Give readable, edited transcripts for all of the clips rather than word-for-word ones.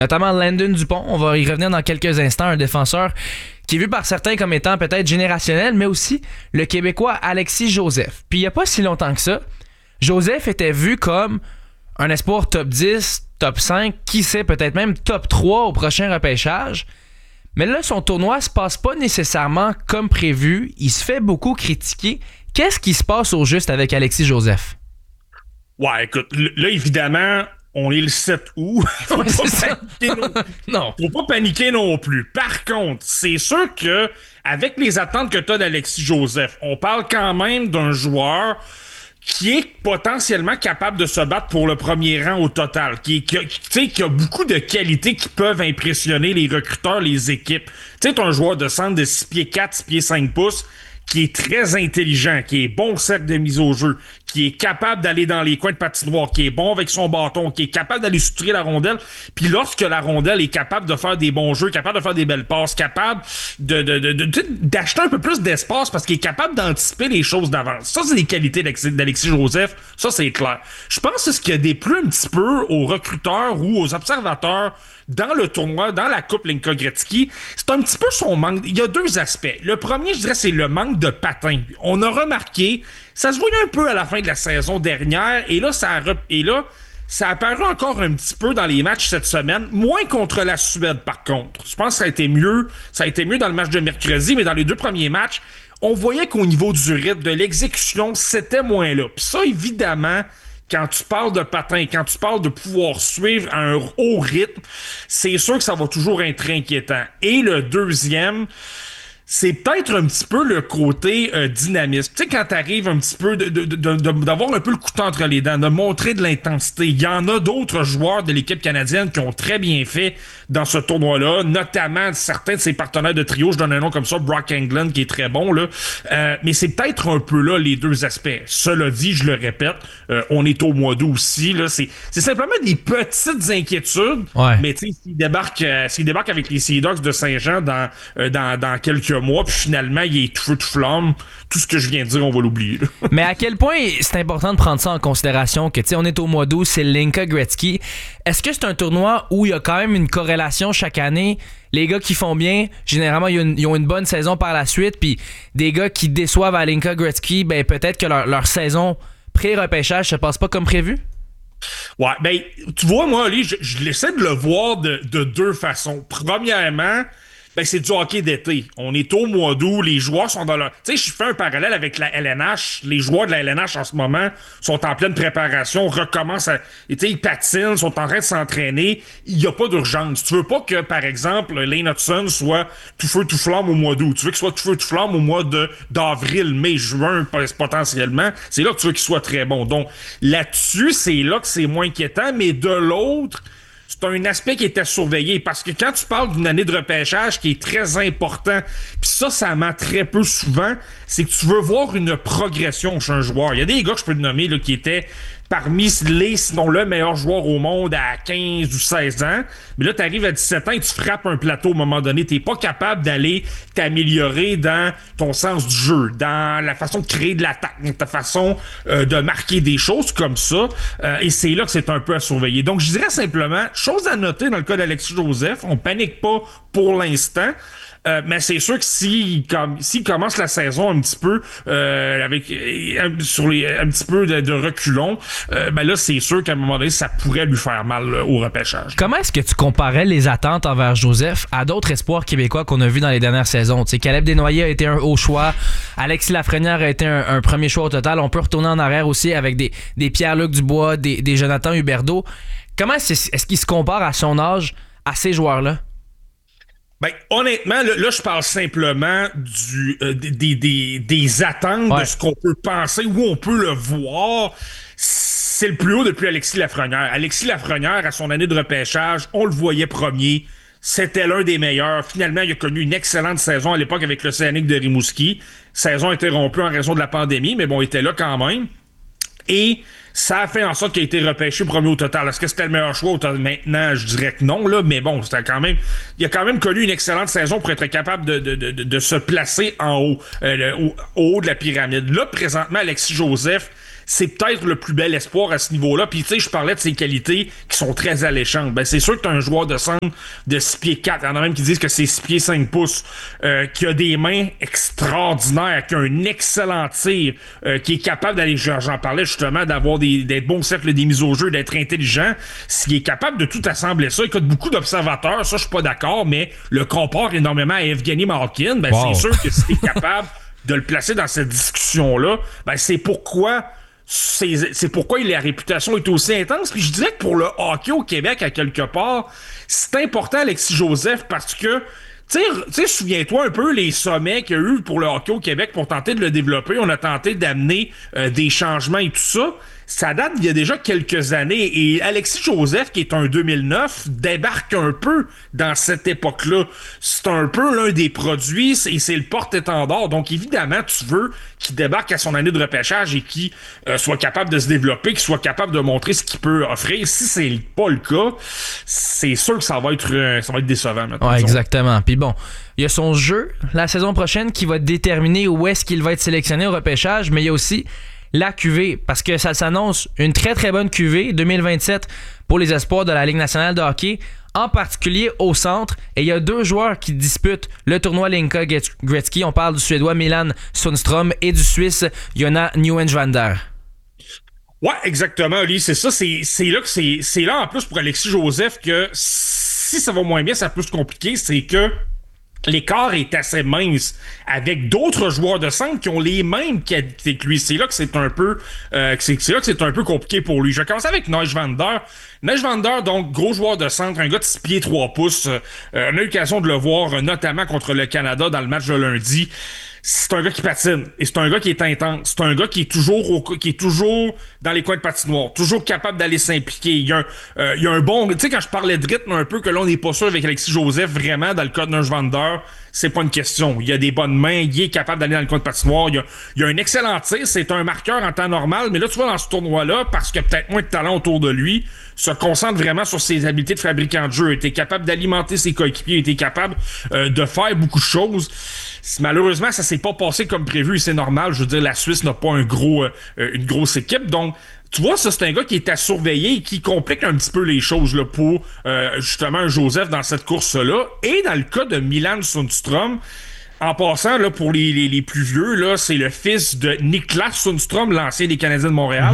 Notamment Landon Dupont, on va y revenir dans quelques instants, un défenseur qui est vu par certains comme étant peut-être générationnel, mais aussi le Québécois Alexis Joseph. Puis il n'y a pas si longtemps que ça, Joseph était vu comme un espoir top 10, top 5, qui sait, peut-être même top 3 au prochain repêchage. Mais là, son tournoi se passe pas nécessairement comme prévu. Il se fait beaucoup critiquer. Qu'est-ce qui se passe au juste avec Alexis Joseph? Ouais, écoute, là, évidemment, on est le 7 août. Faut pas paniquer non plus. Par contre, c'est sûr que avec les attentes que tu as d'Alexis Joseph, on parle quand même d'un joueur qui est potentiellement capable de se battre pour le premier rang au total, qui a beaucoup de qualités qui peuvent impressionner les recruteurs, les équipes. Tu sais, t'es un joueur de centre de 6 pieds 4, 6 pieds 5 pouces, qui est très intelligent, qui est bon au cercle de mise au jeu, qui est capable d'aller dans les coins de patinoire, qui est bon avec son bâton, qui est capable d'aller soutrer la rondelle. Puis lorsque la rondelle est capable de faire des bons jeux, capable de faire des belles passes, capable d'acheter un peu plus d'espace parce qu'il est capable d'anticiper les choses d'avance. Ça, c'est des qualités d'Alexis Joseph. Ça, c'est clair. Je pense que c'est ce qui a déplu un petit peu aux recruteurs ou aux observateurs dans le tournoi, dans la Coupe Hlinka Gretzky. C'est un petit peu son manque. Il y a deux aspects. Le premier, je dirais, c'est le manque de patin. On a remarqué, ça se voyait un peu à la fin de la saison dernière, et là, ça a apparu encore un petit peu dans les matchs cette semaine, moins contre la Suède, par contre. Je pense que ça a été mieux dans le match de mercredi, mais dans les deux premiers matchs, on voyait qu'au niveau du rythme, de l'exécution, c'était moins là. Puis ça, évidemment, quand tu parles de patin, quand tu parles de pouvoir suivre à un haut rythme, c'est sûr que ça va toujours être inquiétant. Et le deuxième, c'est peut-être un petit peu le côté dynamisme. Tu sais, quand t'arrives un petit peu d'avoir un peu le couteau entre les dents, de montrer de l'intensité. Il y en a d'autres joueurs de l'équipe canadienne qui ont très bien fait dans ce tournoi-là, notamment certains de ses partenaires de trio. Je donne un nom comme ça, Brock Englund, qui est très bon, là. Mais c'est peut-être un peu là les deux aspects. Cela dit, je le répète, on est au mois d'août aussi, là. C'est simplement des petites inquiétudes. Ouais. Mais tu sais, s'il débarque avec les Sea Dogs de Saint-Jean dans quelques mois, puis finalement, il est tout feu tout flamme, tout ce que je viens de dire, on va l'oublier. Mais à quel point c'est important de prendre ça en considération, que tu sais, on est au mois d'août, c'est le Hlinka Gretzky. Est-ce que c'est un tournoi où il y a quand même une corrélation chaque année? Les gars qui font bien, généralement, ils ont une bonne saison par la suite, puis des gars qui déçoivent à Hlinka Gretzky, ben peut-être que leur saison pré-repêchage se passe pas comme prévu? Ouais, ben, tu vois, moi, Ali, je l'essaie de le voir de deux façons. Premièrement, ben c'est du hockey d'été. On est au mois d'août, les joueurs sont dans leur... Tu sais, je fais un parallèle avec la LNH. Les joueurs de la LNH en ce moment sont en pleine préparation, recommencent à... Tu sais, ils patinent, sont en train de s'entraîner. Il n'y a pas d'urgence. Tu veux pas que, par exemple, Lane Hudson soit tout feu tout flamme au mois d'août. Tu veux qu'il soit tout feu tout flamme au mois d'avril, mai, juin, potentiellement. C'est là que tu veux qu'il soit très bon. Donc, là-dessus, c'est là que c'est moins inquiétant, mais de l'autre... C'est un aspect qui était surveillé parce que quand tu parles d'une année de repêchage qui est très important, puis ça ment très peu souvent, c'est que tu veux voir une progression chez un joueur. Il y a des gars que je peux te nommer là, qui étaient parmi sinon le meilleur joueur au monde à 15 ou 16 ans. Mais là, tu arrives à 17 ans et tu frappes un plateau à un moment donné. Tu n'es pas capable d'aller t'améliorer dans ton sens du jeu, dans la façon de créer de l'attaque, dans ta façon de marquer des choses comme ça. Et c'est là que c'est un peu à surveiller. Donc, je dirais simplement, chose à noter dans le cas d'Alexis Joseph, on panique pas pour l'instant. Mais c'est sûr que s'il commence la saison un petit peu avec un petit peu de reculons, ben là c'est sûr qu'à un moment donné ça pourrait lui faire mal au repêchage. Comment est-ce que tu comparais les attentes envers Joseph à d'autres espoirs québécois qu'on a vus dans les dernières saisons? Tu sais, Caleb Desnoyers a été un haut choix, Alexis Lafrenière a été un premier choix au total. On peut retourner en arrière aussi avec des Pierre-Luc Dubois, des Jonathan Huberdeau. Comment est-ce qu'il se compare à son âge à ces joueurs-là? Ben, honnêtement, là, je parle simplement des attentes, ouais, de ce qu'on peut penser, où on peut le voir. C'est le plus haut depuis Alexis Lafrenière. Alexis Lafrenière, à son année de repêchage, on le voyait premier. C'était l'un des meilleurs. Finalement, il a connu une excellente saison à l'époque avec l'Océanique de Rimouski. Saison interrompue en raison de la pandémie, mais bon, il était là quand même. Et ça a fait en sorte qu'il a été repêché premier au total. Est-ce que c'était le meilleur choix au total? Maintenant, je dirais que non, là, mais bon, c'était quand même. Il a quand même connu une excellente saison pour être capable de se placer en haut, au haut de la pyramide. Là, présentement, Alexis Joseph, c'est peut-être le plus bel espoir à ce niveau-là. Puis, tu sais, je parlais de ses qualités qui sont très alléchantes. Ben, c'est sûr que t'as un joueur de centre de 6 pieds 4. Il y en a même qui disent que c'est 6 pieds 5 pouces, qui a des mains extraordinaires, qui a un excellent tir, qui est capable d'aller, j'en parlais justement, d'être bon au cercle des mises au jeu, d'être intelligent. S'il est capable de tout assembler ça, il y a beaucoup d'observateurs, ça, je suis pas d'accord, mais le compare énormément à Evgeny Malkin. Ben, wow. C'est sûr que si t'es capable de le placer dans cette discussion-là, ben, c'est pourquoi la réputation est aussi intense. Puis je dirais que pour le hockey au Québec, à quelque part, c'est important, Alexis Joseph, parce que tu sais, souviens-toi un peu les sommets qu'il y a eu pour le hockey au Québec pour tenter de le développer. On a tenté d'amener des changements et tout ça. Ça date d'il y a déjà quelques années. Et Alexis Joseph, qui est un 2009, débarque un peu dans cette époque-là. C'est un peu l'un des produits et c'est le porte-étendard. Donc, évidemment, tu veux qu'il débarque à son année de repêchage et qu'il soit capable de se développer, qu'il soit capable de montrer ce qu'il peut offrir. Si c'est pas le cas, c'est sûr que ça va être décevant. Ouais, exactement. Puis bon, il y a son jeu la saison prochaine qui va déterminer où est-ce qu'il va être sélectionné au repêchage, mais il y a aussi la QV, parce que ça s'annonce une très très bonne QV 2027 pour les espoirs de la Ligue nationale de hockey, en particulier au centre. Et il y a 2 joueurs qui disputent le tournoi Linka Gretzky. On parle du Suédois Milan Sundström et du Suisse Jonas Nieuwenschwander. Ouais, exactement, Oli. C'est ça. C'est là en plus pour Alexis Joseph que si ça va moins bien, ça peut se compliquer. C'est que l'écart est assez mince avec d'autres joueurs de centre qui ont les mêmes qualités que lui. C'est là que c'est un peu compliqué pour lui. Je vais commencer avec Nieuwenschwander. Nieuwenschwander, donc gros joueur de centre, un gars de 6 pieds 3 pouces. On a eu l'occasion de le voir notamment contre le Canada dans le match de lundi. C'est un gars qui patine et c'est un gars qui est intense. C'est un gars qui est toujours dans les coins de patinoire, toujours capable d'aller s'impliquer. Il y a un bon, tu sais, quand je parlais de rythme un peu que là on n'est pas sûr avec Alexis Joseph, vraiment dans le cas de Nieuwenschwander, c'est pas une question. Il a des bonnes mains, il est capable d'aller dans le coin de patinoire. Il a un excellent tir, c'est un marqueur en temps normal, mais là tu vois dans ce tournoi-là, parce qu'il y a peut-être moins de talent autour de lui, se concentre vraiment sur ses habiletés de fabricant de jeu, était capable d'alimenter ses coéquipiers, était capable de faire beaucoup de choses. Malheureusement, ça s'est pas passé comme prévu et c'est normal. Je veux dire, la Suisse n'a pas une grosse équipe. Donc, tu vois, ça, c'est un gars qui est à surveiller et qui complique un petit peu les choses là, pour justement un Joseph dans cette course-là. Et dans le cas de Milan Sundström, en passant, là, pour les plus vieux, là, c'est le fils de Niklas Sundström, l'ancien des Canadiens de Montréal.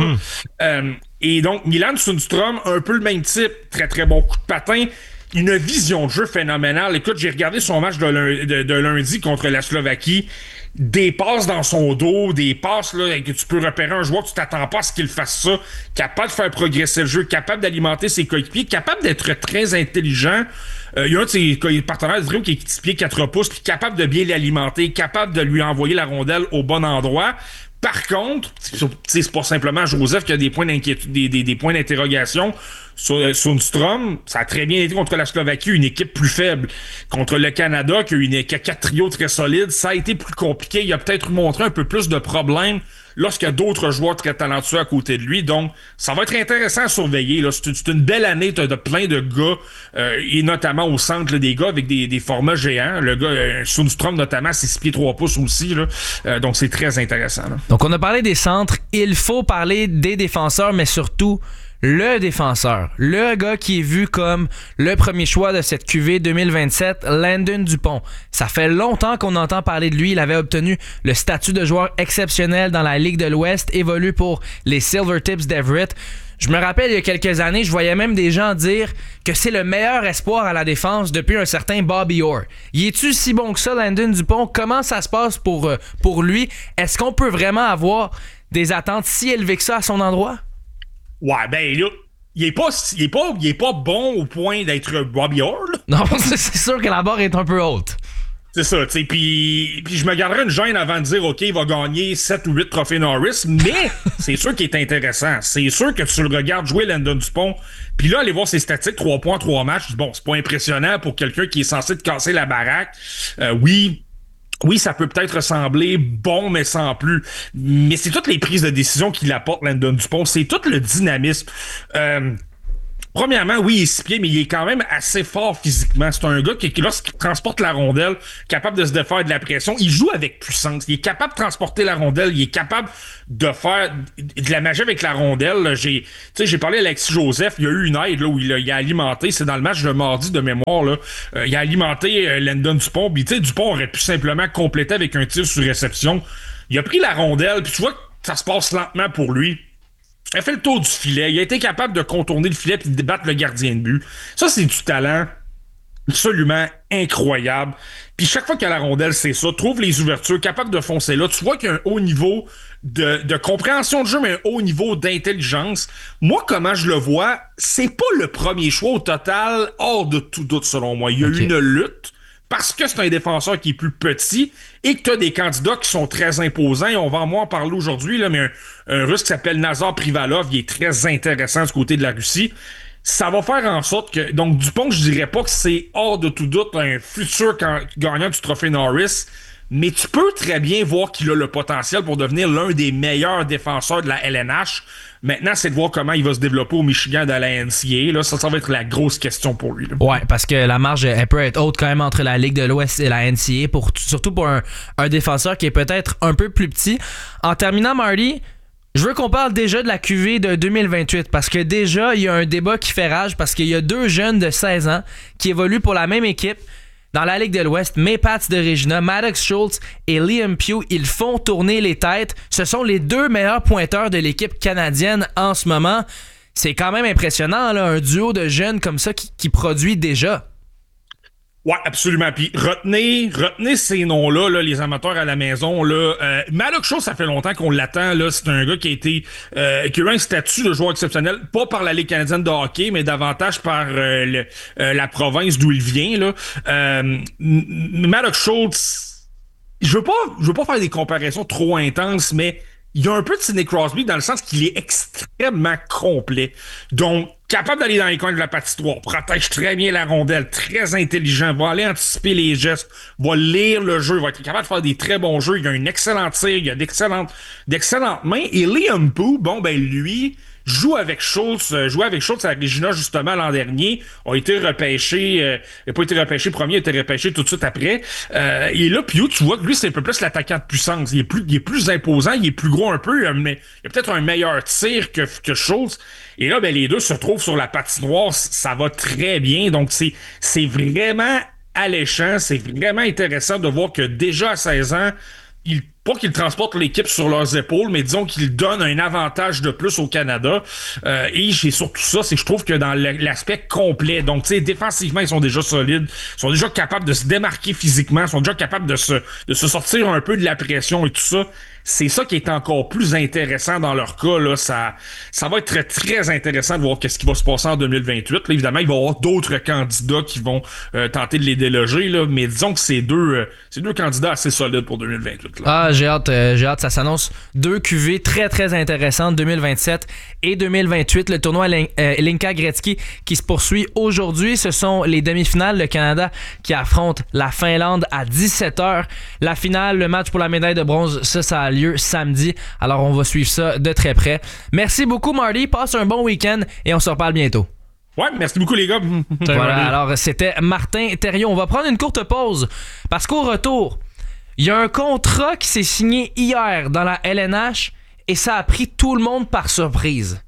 Et donc, Milan Sundström, un peu le même type, très très bon coup de patin. Une vision de jeu phénoménale. Écoute, j'ai regardé son match de lundi contre la Slovaquie. Des passes dans son dos, des passes là, que tu peux repérer un joueur que tu t'attends pas à ce qu'il fasse ça, capable de faire progresser le jeu, capable d'alimenter ses coéquipiers, capable d'être très intelligent. Il y a un de ses partenaires de qui est 6 pieds 4 pouces, puis capable de bien l'alimenter, capable de lui envoyer la rondelle au bon endroit. Par contre, c'est pas simplement Joseph qui a des points d'inquiétude, des points d'interrogation. Sundström, ça a très bien été contre la Slovaquie, une équipe plus faible. Contre le Canada, qui a 4 trios très solides, ça a été plus compliqué. Il a peut-être montré un peu plus de problèmes lorsqu'il y a d'autres joueurs très talentueux à côté de lui. Donc, ça va être intéressant à surveiller. Là. C'est une belle année de plein de gars, et notamment au centre là, des gars avec des formats géants. Le gars, Sundström notamment, c'est 6 pieds 3 pouces aussi. Là. Donc, c'est très intéressant. Là. Donc, on a parlé des centres. Il faut parler des défenseurs, mais surtout le défenseur, le gars qui est vu comme le premier choix de cette QV 2027, Landon Dupont. Ça fait longtemps qu'on entend parler de lui. Il avait obtenu le statut de joueur exceptionnel dans la Ligue de l'Ouest, évolue pour les Silvertips d'Everett. Je me rappelle, il y a quelques années, je voyais même des gens dire que c'est le meilleur espoir à la défense depuis un certain Bobby Orr. Y est-tu si bon que ça, Landon Dupont? Comment ça se passe pour lui? Est-ce qu'on peut vraiment avoir des attentes si élevées que ça à son endroit? Ouais, ben là, il est pas bon au point d'être Bobby Orr. Non, c'est sûr que la barre est un peu haute. C'est ça, tu sais, puis je me garderais une gêne avant de dire, OK, il va gagner 7 ou 8 trophées Norris, mais c'est sûr qu'il est intéressant. C'est sûr que tu le regardes jouer, Landon Dupont, puis là, aller voir ses statistiques, 3 points, 3 matchs, bon, c'est pas impressionnant pour quelqu'un qui est censé te casser la baraque. Oui, ça peut peut-être ressembler bon, mais sans plus. Mais c'est toutes les prises de décision qu'il apporte, Landon Dupont. C'est tout le dynamisme. premièrement, oui, il est 6 pieds, mais il est quand même assez fort physiquement. C'est un gars qui lorsqu'il transporte la rondelle, capable de se défaire de la pression. Il joue avec puissance. Il est capable de transporter la rondelle. Il est capable de faire de la magie avec la rondelle. J'ai parlé à Alexis Joseph. Il y a eu une aide là, où il a alimenté. C'est dans le match de mardi de mémoire. Là. Il a alimenté Landon Dupont. Puis Dupont aurait pu simplement compléter avec un tir sur réception. Il a pris la rondelle. Puis tu vois que ça se passe lentement pour lui. Il a fait le tour du filet. Il a été capable de contourner le filet et de débattre le gardien de but. Ça, c'est du talent absolument incroyable. Puis chaque fois qu'il y a la rondelle, c'est ça. Trouve les ouvertures, capable de foncer là. Tu vois qu'il y a un haut niveau de compréhension de jeu, mais un haut niveau d'intelligence. Moi, comment je le vois, c'est pas le premier choix au total, hors de tout doute, selon moi. Il y a eu une lutte. Parce que c'est un défenseur qui est plus petit et que tu as des candidats qui sont très imposants. Et on va en parler aujourd'hui, là, mais un Russe qui s'appelle Nazar Privalov, il est très intéressant du côté de la Russie. Ça va faire en sorte que... Donc, Dupont, je dirais pas que c'est hors de tout doute un futur gagnant du trophée Norris, mais tu peux très bien voir qu'il a le potentiel pour devenir l'un des meilleurs défenseurs de la LNH. Maintenant, c'est de voir comment il va se développer au Michigan de la NCAA. Là, ça va être la grosse question pour lui. Là. Ouais, parce que la marge, elle peut être haute quand même entre la Ligue de l'Ouest et la NCAA, surtout pour un défenseur qui est peut-être un peu plus petit. En terminant, Marty, je veux qu'on parle déjà de la QV de 2028 parce que déjà, il y a un débat qui fait rage parce qu'il y a 2 jeunes de 16 ans qui évoluent pour la même équipe. Dans la Ligue de l'Ouest, Pats de Regina, Maddox Schultz et Liam Pugh, ils font tourner les têtes. Ce sont les 2 meilleurs pointeurs de l'équipe canadienne en ce moment. C'est quand même impressionnant, là, un duo de jeunes comme ça qui produit déjà. Ouais, absolument. Puis retenez ces noms-là, là, les amateurs à la maison. Là, Maddox Schultz, ça fait longtemps qu'on l'attend. Là, c'est un gars qui a eu un statut de joueur exceptionnel, pas par la Ligue canadienne de hockey, mais davantage par la province d'où il vient. Là, Maddox Schultz, je veux pas faire des comparaisons trop intenses, mais il y a un peu de Sidney Crosby dans le sens qu'il est extrêmement complet. Donc, capable d'aller dans les coins de la patinoire, protège très bien la rondelle, très intelligent, va aller anticiper les gestes, va lire le jeu, va être capable de faire des très bons jeux. Il a un excellent tir, il a d'excellentes mains. Et Liam Pugh, lui, joue avec Schultz à Regina justement l'an dernier, a été repêché, il n'a pas été repêché premier, il a été repêché tout de suite après. Et là, Pugh, tu vois que lui, c'est un peu plus l'attaquant de puissance. Il est plus imposant, il est plus gros un peu, mais il a peut-être un meilleur tir que Schultz. Et là, les deux se trouvent sur la patinoire, ça va très bien. Donc, c'est vraiment alléchant, c'est vraiment intéressant de voir que déjà à 16 ans, pas qu'ils transportent l'équipe sur leurs épaules, mais disons qu'ils donnent un avantage de plus au Canada. Et c'est surtout ça, c'est que je trouve que dans l'aspect complet, donc tu sais, défensivement, ils sont déjà solides, ils sont déjà capables de se démarquer physiquement, ils sont déjà capables de se sortir un peu de la pression et tout ça. C'est ça qui est encore plus intéressant dans leur cas. Là. Ça va être très, très intéressant de voir qu'est-ce qui va se passer en 2028. Là, évidemment, il va y avoir d'autres candidats qui vont tenter de les déloger, là, mais disons que c'est deux candidats assez solides pour 2028. Là. Ah, j'ai hâte. Ça s'annonce 2 QV très, très intéressantes, 2027 et 2028. Le tournoi Hlinka Gretzky qui se poursuit aujourd'hui. Ce sont les demi-finales. Le Canada qui affronte la Finlande à 17h. La finale, le match pour la médaille de bronze, ça a lieu samedi. Alors, on va suivre ça de très près. Merci beaucoup, Marty. Passe un bon week-end et on se reparle bientôt. Ouais, merci beaucoup, les gars. Voilà, alors c'était Martin Thériault. On va prendre une courte pause parce qu'au retour, il y a un contrat qui s'est signé hier dans la LNH et ça a pris tout le monde par surprise.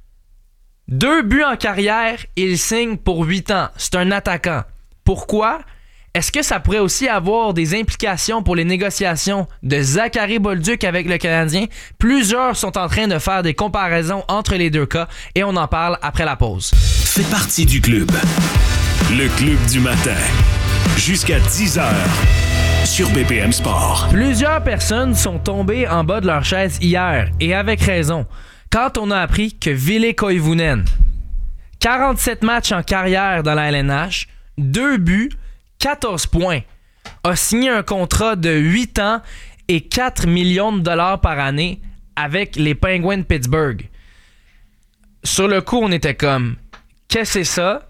2 buts en carrière, il signe pour 8 ans. C'est un attaquant. Pourquoi? Est-ce que ça pourrait aussi avoir des implications pour les négociations de Zachary Bolduc avec le Canadien? Plusieurs sont en train de faire des comparaisons entre les 2 cas et on en parle après la pause. Fais partie du club. Le club du matin. Jusqu'à 10h. Sur BPM Sport. Plusieurs personnes sont tombées en bas de leur chaise hier, et avec raison, quand on a appris que Ville Koivunen, 47 matchs en carrière dans la LNH, 2 buts, 14 points, a signé un contrat de 8 ans et 4 millions de dollars par année avec les Penguins de Pittsburgh. Sur le coup, on était comme, qu'est-ce que c'est ça?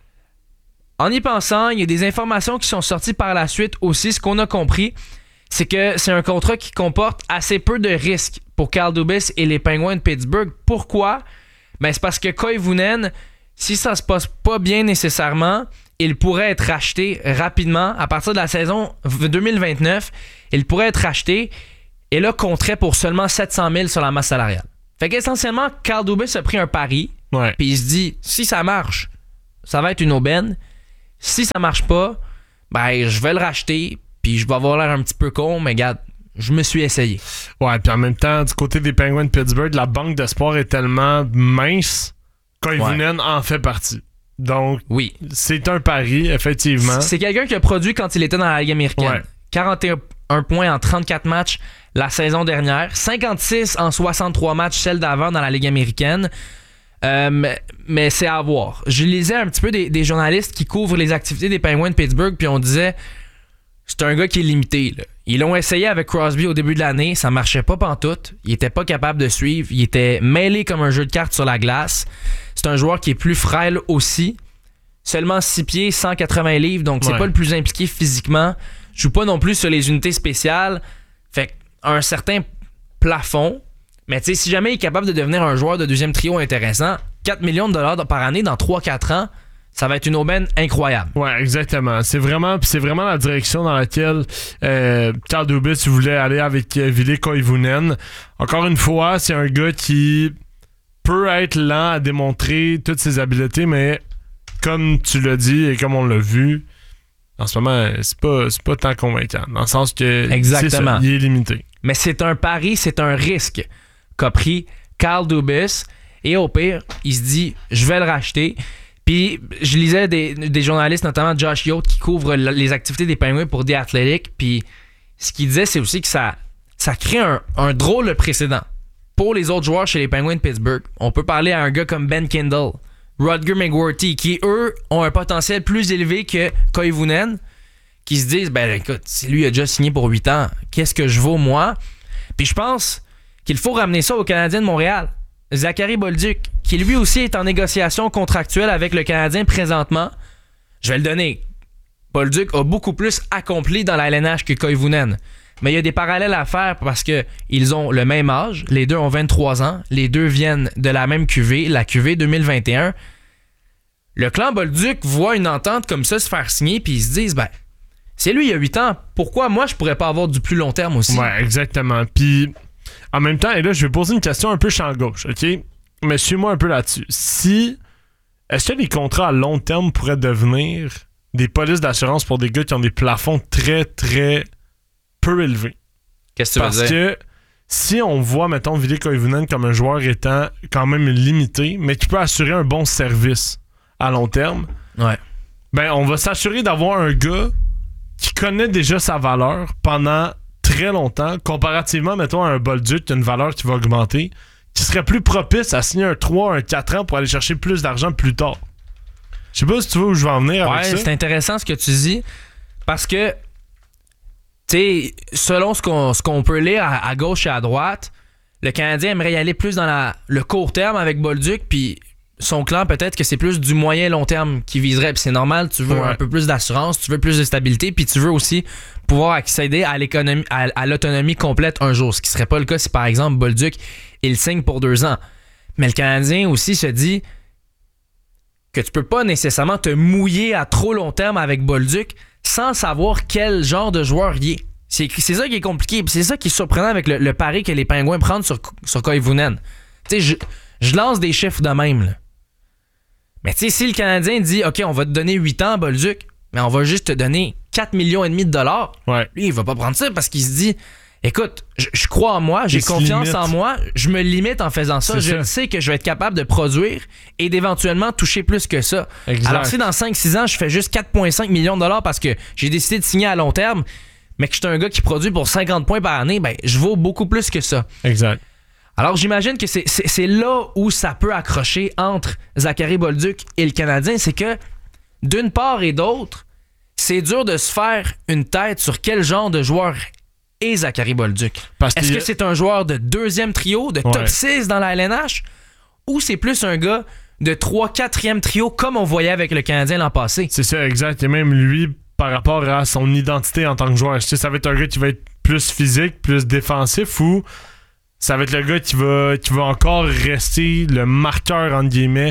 En y pensant, il y a des informations qui sont sorties par la suite aussi. Ce qu'on a compris, c'est que c'est un contrat qui comporte assez peu de risques pour Kyle Dubas et les Penguins de Pittsburgh. Pourquoi? Ben, c'est parce que Koivunen, si ça se passe pas bien nécessairement, il pourrait être racheté rapidement. À partir de la saison 2029, il pourrait être racheté et là, compterait pour seulement 700 000 sur la masse salariale. Fait qu'essentiellement, Kyle Dubas a pris un pari, puis il se dit, si ça marche, ça va être une aubaine. Si ça marche pas, ben je vais le racheter, puis je vais avoir l'air un petit peu con, mais regarde, je me suis essayé. Ouais, puis en même temps, du côté des Penguins de Pittsburgh, la banque d'espoir est tellement mince qu'Oivunen en fait partie. Donc, oui, c'est un pari, effectivement. C'est quelqu'un qui a produit quand il était dans la Ligue américaine. Ouais. 41 points en 34 matchs la saison dernière, 56 en 63 matchs celle d'avant dans la Ligue américaine. Mais c'est à voir. Je lisais un petit peu des journalistes qui couvrent les activités des Penguins de Pittsburgh, puis on disait c'est un gars qui est limité, là. Ils l'ont essayé avec Crosby au début de l'année, ça marchait pas pantoute. Il était pas capable de suivre, il était mêlé comme un jeu de cartes sur la glace. C'est un joueur qui est plus frêle aussi. Seulement 6 pieds, 180 livres, donc c'est pas le plus impliqué physiquement. Joue pas non plus sur les unités spéciales. Fait un certain plafond. Mais tu sais, si jamais il est capable de devenir un joueur de deuxième trio intéressant, 4 millions de dollars par année dans 3-4 ans, ça va être une aubaine incroyable. Ouais, exactement. C'est vraiment la direction dans laquelle Kyle Dubas voulait aller avec Ville Koivunen. Encore une fois, c'est un gars qui peut être lent à démontrer toutes ses habiletés, mais comme tu l'as dit et comme on l'a vu, en ce moment, c'est pas tant convaincant. Dans le sens que exactement. Il est limité. Mais c'est un pari, c'est un risque qu'a pris Kyle Dubas. Et au pire, il se dit, je vais le racheter. Puis je lisais des journalistes, notamment Josh Yost, qui couvrent les activités des Penguins pour The Athletic. Puis ce qu'il disait, c'est aussi que ça crée un drôle de précédent pour les autres joueurs chez les Penguins de Pittsburgh. On peut parler à un gars comme Ben Kindle, Rutger McGuirty, qui eux ont un potentiel plus élevé que Koivunen, qui se disent, ben écoute, si lui a déjà signé pour 8 ans, qu'est-ce que je vaux moi? Puis je pense qu'il faut ramener ça au Canadien de Montréal. Zachary Bolduc, qui lui aussi est en négociation contractuelle avec le Canadien présentement. Je vais le donner. Bolduc a beaucoup plus accompli dans la LNH que Koivunen. Mais il y a des parallèles à faire parce qu'ils ont le même âge. Les deux ont 23 ans. Les deux viennent de la même QV, la QV 2021. Le clan Bolduc voit une entente comme ça se faire signer puis ils se disent, ben, c'est lui il y a 8 ans. Pourquoi moi je pourrais pas avoir du plus long terme aussi? Ouais, exactement. Puis en même temps, et là, je vais poser une question un peu champ gauche, OK? Mais suis-moi un peu là-dessus. Est-ce que les contrats à long terme pourraient devenir des polices d'assurance pour des gars qui ont des plafonds très, très peu élevés? Qu'est-ce que tu veux dire? Parce que si on voit, mettons, Ville Koivunen comme un joueur étant quand même limité, mais qui peut assurer un bon service à long terme, ben on va s'assurer d'avoir un gars qui connaît déjà sa valeur pendant très longtemps, comparativement, mettons, à un Bolduc qui a une valeur qui va augmenter, qui serait plus propice à signer un 3, un 4 ans pour aller chercher plus d'argent plus tard. Je sais pas si tu vois où je vais en venir avec ça. Ouais, c'est intéressant ce que tu dis, parce que, tu sais, selon ce qu'on peut lire à gauche et à droite, le Canadien aimerait y aller plus dans le court terme avec Bolduc, puis son clan, peut-être que c'est plus du moyen-long terme qu'il viserait. Puis c'est normal, tu veux un peu plus d'assurance, tu veux plus de stabilité, puis tu veux aussi pouvoir accéder à l'autonomie complète un jour. Ce qui serait pas le cas si, par exemple, Bolduc, il signe pour 2 ans. Mais le Canadien aussi se dit que tu peux pas nécessairement te mouiller à trop long terme avec Bolduc sans savoir quel genre de joueur il est. C'est ça qui est compliqué. Puis c'est ça qui est surprenant avec le pari que les Penguins prennent sur Koivunen. Tu sais, je lance des chiffres de même, là. Mais tu sais, si le Canadien dit « OK, on va te donner 8 ans, Bolduc, mais on va juste te donner 4,5 millions de dollars. » Lui, il va pas prendre ça parce qu'il se dit « Écoute, je crois en moi, j'ai confiance en moi, je me limite en faisant ça, je sais que je vais être capable de produire et d'éventuellement toucher plus que ça. » Alors si dans 5-6 ans, je fais juste 4,5 millions de dollars parce que j'ai décidé de signer à long terme, mais que je suis un gars qui produit pour 50 points par année, ben je vaux beaucoup plus que ça. Exact. Alors, j'imagine que c'est là où ça peut accrocher entre Zachary Bolduc et le Canadien. C'est que, d'une part et d'autre, c'est dur de se faire une tête sur quel genre de joueur est Zachary Bolduc. Est-ce que c'est un joueur de deuxième trio, de top 6 dans la LNH, ou c'est plus un gars de 3-4e trio comme on voyait avec le Canadien l'an passé? C'est ça, exact. Et même lui, par rapport à son identité en tant que joueur, ça va être un gars qui va être plus physique, plus défensif, ou ça va être le gars qui va encore rester le marqueur, entre guillemets,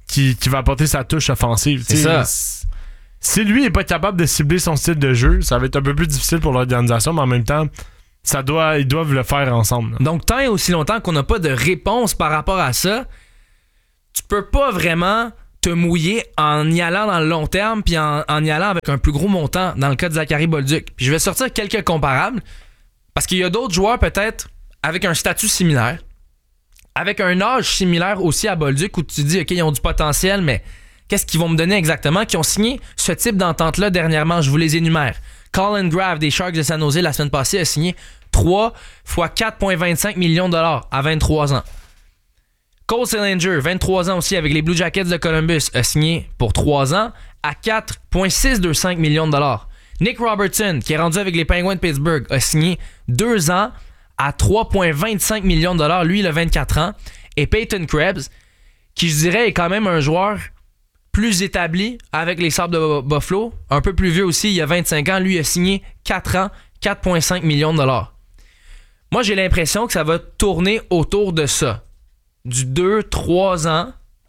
qui va apporter sa touche offensive. C'est ça. Si lui n'est pas capable de cibler son style de jeu, ça va être un peu plus difficile pour l'organisation, mais en même temps, ils doivent le faire ensemble. Là. Donc, tant et aussi longtemps qu'on n'a pas de réponse par rapport à ça, tu peux pas vraiment te mouiller en y allant dans le long terme puis en y allant avec un plus gros montant dans le cas de Zachary Bolduc. Puis je vais sortir quelques comparables parce qu'il y a d'autres joueurs peut-être avec un statut similaire, avec un âge similaire aussi à Bolduc où tu te dis OK, ils ont du potentiel, mais qu'est-ce qu'ils vont me donner exactement? Qui ont signé ce type d'entente-là dernièrement, je vous les énumère. Colin Grave des Sharks de San Jose la semaine passée a signé 3 fois 4,25 millions de dollars à 23 ans. Cole Sillinger, 23 ans aussi avec les Blue Jackets de Columbus, a signé pour 3 ans à 4,625 millions de dollars. Nick Robertson, qui est rendu avec les Penguins de Pittsburgh, a signé 2 ans à 3,25 millions de dollars. Lui, il a 24 ans. Et Peyton Krebs, qui je dirais est quand même un joueur plus établi avec les Sabres de Buffalo, un peu plus vieux aussi, il a 25 ans. Lui, il a signé 4 ans, 4,5 millions de dollars. Moi, j'ai l'impression que ça va tourner autour de ça. Du 2-3 ans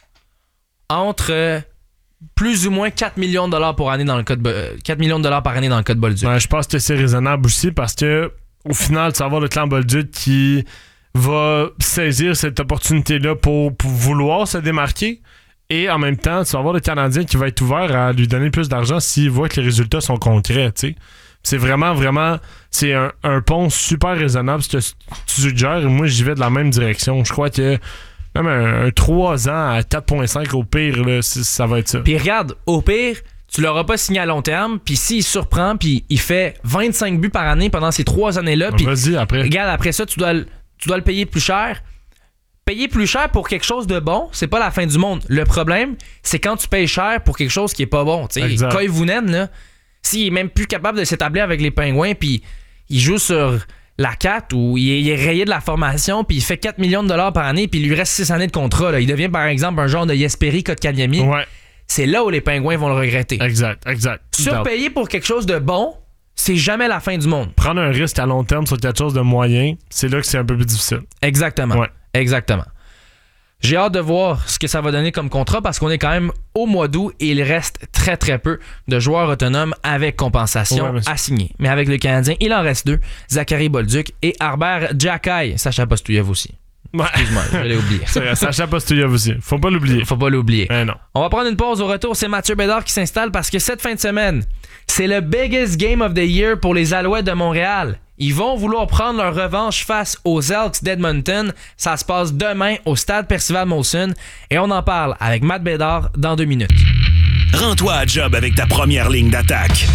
entre plus ou moins 4 millions de dollars par année dans le cas de 4 millions de dollars par année dans le cas de Bolduc. Ouais, je pense que c'est raisonnable aussi parce que au final, tu vas avoir le clan Bolduc qui va saisir cette opportunité-là pour vouloir se démarquer. Et en même temps, tu vas avoir le Canadien qui va être ouvert à lui donner plus d'argent s'il voit que les résultats sont concrets, tu sais. C'est vraiment, c'est un pont super raisonnable ce que tu suggères. Et moi, j'y vais de la même direction. Je crois que même un 3 ans à 4,5 au pire, là, ça va être ça. Puis regarde, au pire, tu l'auras pas signé à long terme, puis s'il surprend, puis il fait 25 buts par année pendant ces 3 années-là, puis vas-y, après. Regarde, après ça, tu dois le payer plus cher. Payer plus cher pour quelque chose de bon, c'est pas la fin du monde. Le problème, c'est quand tu payes cher pour quelque chose qui est pas bon. Koivunen, là, s'il est même plus capable de s'établir avec les Pingouins, puis il joue sur la 4 ou il est rayé de la formation, puis il fait 4 millions de dollars par année, puis il lui reste 6 années de contrat. Là. Il devient par exemple un genre de Jesperi Kotkaniemi. Ouais. C'est là où les Pingouins vont le regretter. Exact. Surpayer pour quelque chose de bon, c'est jamais la fin du monde. Prendre un risque à long terme sur quelque chose de moyen, c'est là que c'est un peu plus difficile. Exactement. Ouais. Exactement. J'ai hâte de voir ce que ça va donner comme contrat parce qu'on est quand même au mois d'août et il reste très très peu de joueurs autonomes avec compensation à signer. Mais avec le Canadien, il en reste 2, Zachary Bolduc et Harbert Jackay. Sacha Postouyev aussi. Ouais. Excuse-moi, je l'ai oublié. C'est vrai, Sacha Postouyev aussi. Faut pas l'oublier. Non. On va prendre une pause. Au retour, c'est Mathieu Bédard qui s'installe parce que cette fin de semaine, c'est le biggest game of the year pour les Alouettes de Montréal. Ils vont vouloir prendre leur revanche face aux Elks d'Edmonton. Ça se passe demain au stade Percival Molson et on en parle avec Matt Bédard dans 2 minutes. Rends-toi à job avec ta première ligne d'attaque.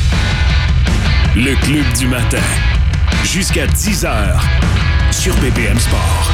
Le Club du matin. Jusqu'à 10h sur BPM Sport.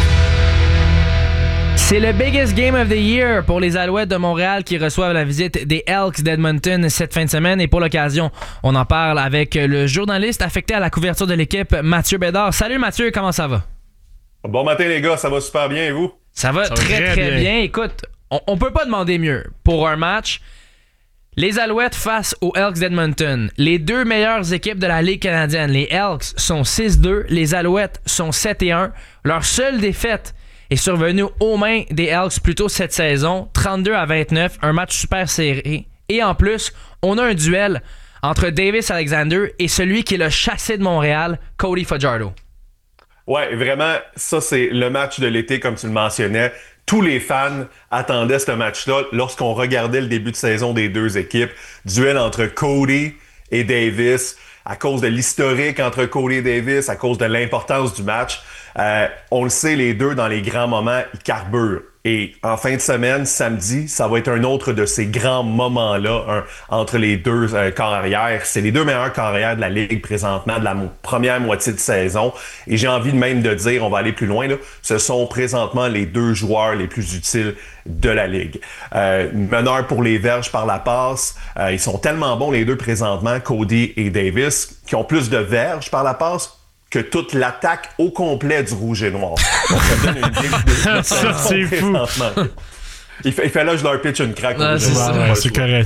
C'est le biggest game of the year pour les Alouettes de Montréal qui reçoivent la visite des Elks d'Edmonton cette fin de semaine. Et pour l'occasion, on en parle avec le journaliste affecté à la couverture de l'équipe, Mathieu Bédard. Salut Mathieu, comment ça va? Bon matin les gars, ça va super bien et vous? Ça va très bien. Écoute, on peut pas demander mieux pour un match. Les Alouettes face aux Elks d'Edmonton. Les 2 meilleures équipes de la Ligue canadienne. Les Elks sont 6-2, les Alouettes sont 7-1. Leur seule défaite est survenu aux mains des Elks plus tôt cette saison, 32-29, un match super serré. Et en plus, on a un duel entre Davis Alexander et celui qui est le chassé de Montréal, Cody Fajardo. Ouais, vraiment, ça c'est le match de l'été comme tu le mentionnais. Tous les fans attendaient ce match-là lorsqu'on regardait le début de saison des 2 équipes. Duel entre Cody et Davis, à cause de l'historique entre Cody et Davis, à cause de l'importance du match. On le sait, les 2, dans les grands moments, ils carburent. Et en fin de semaine, samedi, ça va être un autre de ces grands moments-là entre les 2 corps arrière. C'est les 2 meilleurs corps arrière de la Ligue présentement, de la première moitié de saison. Et j'ai envie même de dire, on va aller plus loin, là, ce sont présentement les 2 joueurs les plus utiles de la Ligue. Meneur pour les verges par la passe. Ils sont tellement bons les 2 présentement, Cody et Davis, qui ont plus de verges par la passe que toute l'attaque au complet du Rouge et Noir. Donc, ça donne une idée de ça, c'est fou. Il fait là, je leur pitch une craque. C'est correct.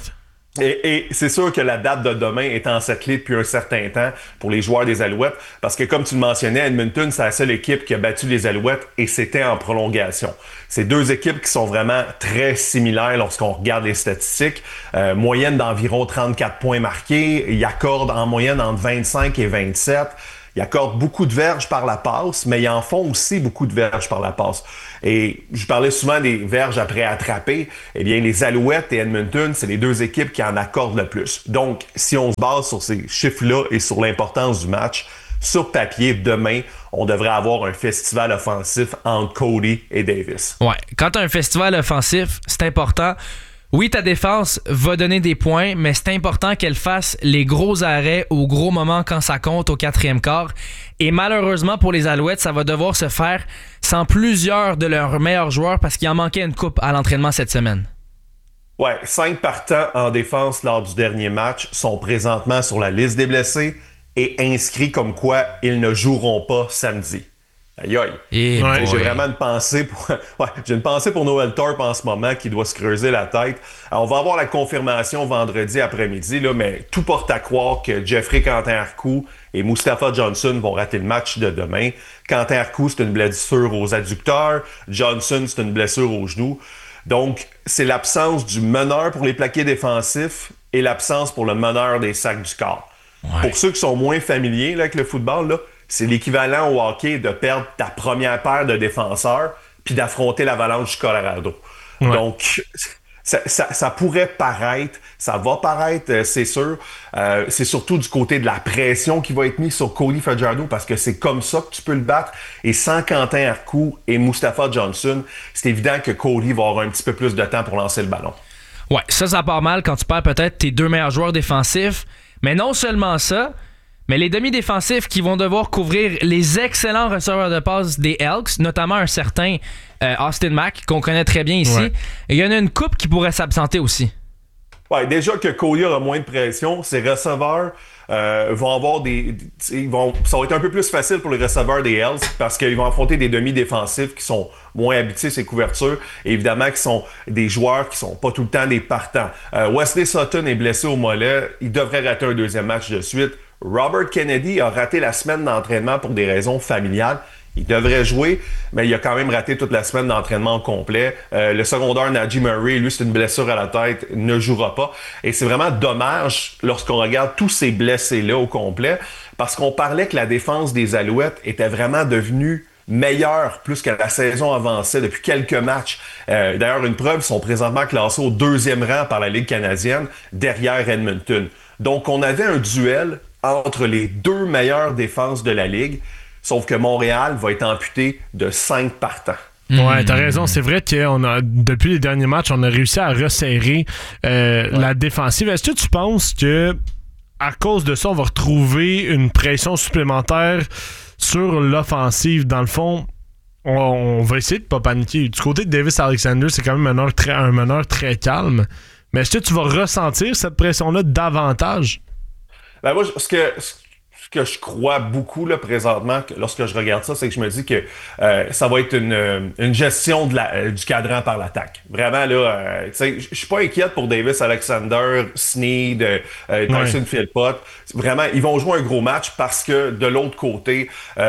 Et c'est sûr que la date de demain est en cette clé depuis un certain temps pour les joueurs des Alouettes, parce que comme tu le mentionnais, Edmonton, c'est la seule équipe qui a battu les Alouettes et c'était en prolongation. C'est deux équipes qui sont vraiment très similaires lorsqu'on regarde les statistiques. Moyenne d'environ 34 points marqués. Ils accordent en moyenne entre 25 et 27. Ils accordent beaucoup de verges par la passe, mais ils en font aussi beaucoup de verges par la passe. Et je parlais souvent des verges après attraper. Eh bien, les Alouettes et Edmonton, c'est les deux équipes qui en accordent le plus. Donc, si on se base sur ces chiffres-là et sur l'importance du match, sur papier, demain, on devrait avoir un festival offensif entre Cody et Davis. Ouais, quand tu as un festival offensif, c'est important. Oui, ta défense va donner des points, mais c'est important qu'elle fasse les gros arrêts au gros moment quand ça compte au 4e quart. Et malheureusement pour les Alouettes, ça va devoir se faire sans plusieurs de leurs meilleurs joueurs parce qu'il en manquait une coupe à l'entraînement cette semaine. Ouais, 5 partants en défense lors du dernier match sont présentement sur la liste des blessés et inscrits comme quoi ils ne joueront pas samedi. Aïe aïe. J'ai vraiment une pensée pour Noel Thorpe en ce moment qui doit se creuser la tête. Alors, on va avoir la confirmation vendredi après-midi, là, mais tout porte à croire que Jeffrey Quentin-Arcou et Mustapha Johnson vont rater le match de demain. Quentin-Arcou, c'est une blessure aux adducteurs. Johnson, c'est une blessure aux genoux. Donc, c'est l'absence du meneur pour les plaqués défensifs et l'absence pour le meneur des sacs du corps. Ouais. Pour ceux qui sont moins familiers là, avec le football, là, c'est l'équivalent au hockey de perdre ta première paire de défenseurs puis d'affronter l'Avalanche du Colorado. Ouais. Donc, ça pourrait paraître, ça va paraître, c'est sûr. C'est surtout du côté de la pression qui va être mise sur Cody Fajardo parce que c'est comme ça que tu peux le battre. Et sans Quentin-Arcou et Mustapha Johnson, c'est évident que Cody va avoir un petit peu plus de temps pour lancer le ballon. Ouais, ça part mal quand tu perds peut-être tes deux meilleurs joueurs défensifs. Mais non seulement ça, mais les demi-défensifs qui vont devoir couvrir les excellents receveurs de passe des Elks, notamment un certain Austin Mack, qu'on connaît très bien ici. Ouais. Et il y en a une couple qui pourrait s'absenter aussi. Ouais, déjà que Cody aura moins de pression, ses receveurs vont avoir ça va être un peu plus facile pour les receveurs des Elks parce qu'ils vont affronter des demi-défensifs qui sont moins habitués à ces couvertures et évidemment qui sont des joueurs qui sont pas tout le temps des partants. Wesley Sutton est blessé au mollet, il devrait rater un deuxième match de suite. Robert Kennedy a raté la semaine d'entraînement pour des raisons familiales. Il devrait jouer, mais il a quand même raté toute la semaine d'entraînement au complet. Le secondaire Najee Murray, lui, c'est une blessure à la tête, ne jouera pas. Et c'est vraiment dommage lorsqu'on regarde tous ces blessés-là au complet, parce qu'on parlait que la défense des Alouettes était vraiment devenue meilleure plus que la saison avançait depuis quelques matchs. D'ailleurs, une preuve, ils sont présentement classés au 2e rang par la Ligue canadienne, derrière Edmonton. Donc, on avait un duel entre les deux meilleures défenses de la Ligue, sauf que Montréal va être amputé de 5 partants. Ouais, t'as raison. C'est vrai que depuis les derniers matchs, on a réussi à resserrer la défensive. Est-ce que tu penses que à cause de ça, on va retrouver une pression supplémentaire sur l'offensive? Dans le fond, on va essayer de pas paniquer. Du côté de Davis Alexander, c'est quand même un meneur très calme. Mais est-ce que tu vas ressentir cette pression-là davantage? Ben moi, ce que je crois beaucoup là, présentement, lorsque je regarde ça, c'est que je me dis que ça va être une gestion du cadran par l'attaque. Vraiment, là, je suis pas inquiète pour Davis Alexander, Sneed, Tyson Philpott. Vraiment, ils vont jouer un gros match parce que de l'autre côté,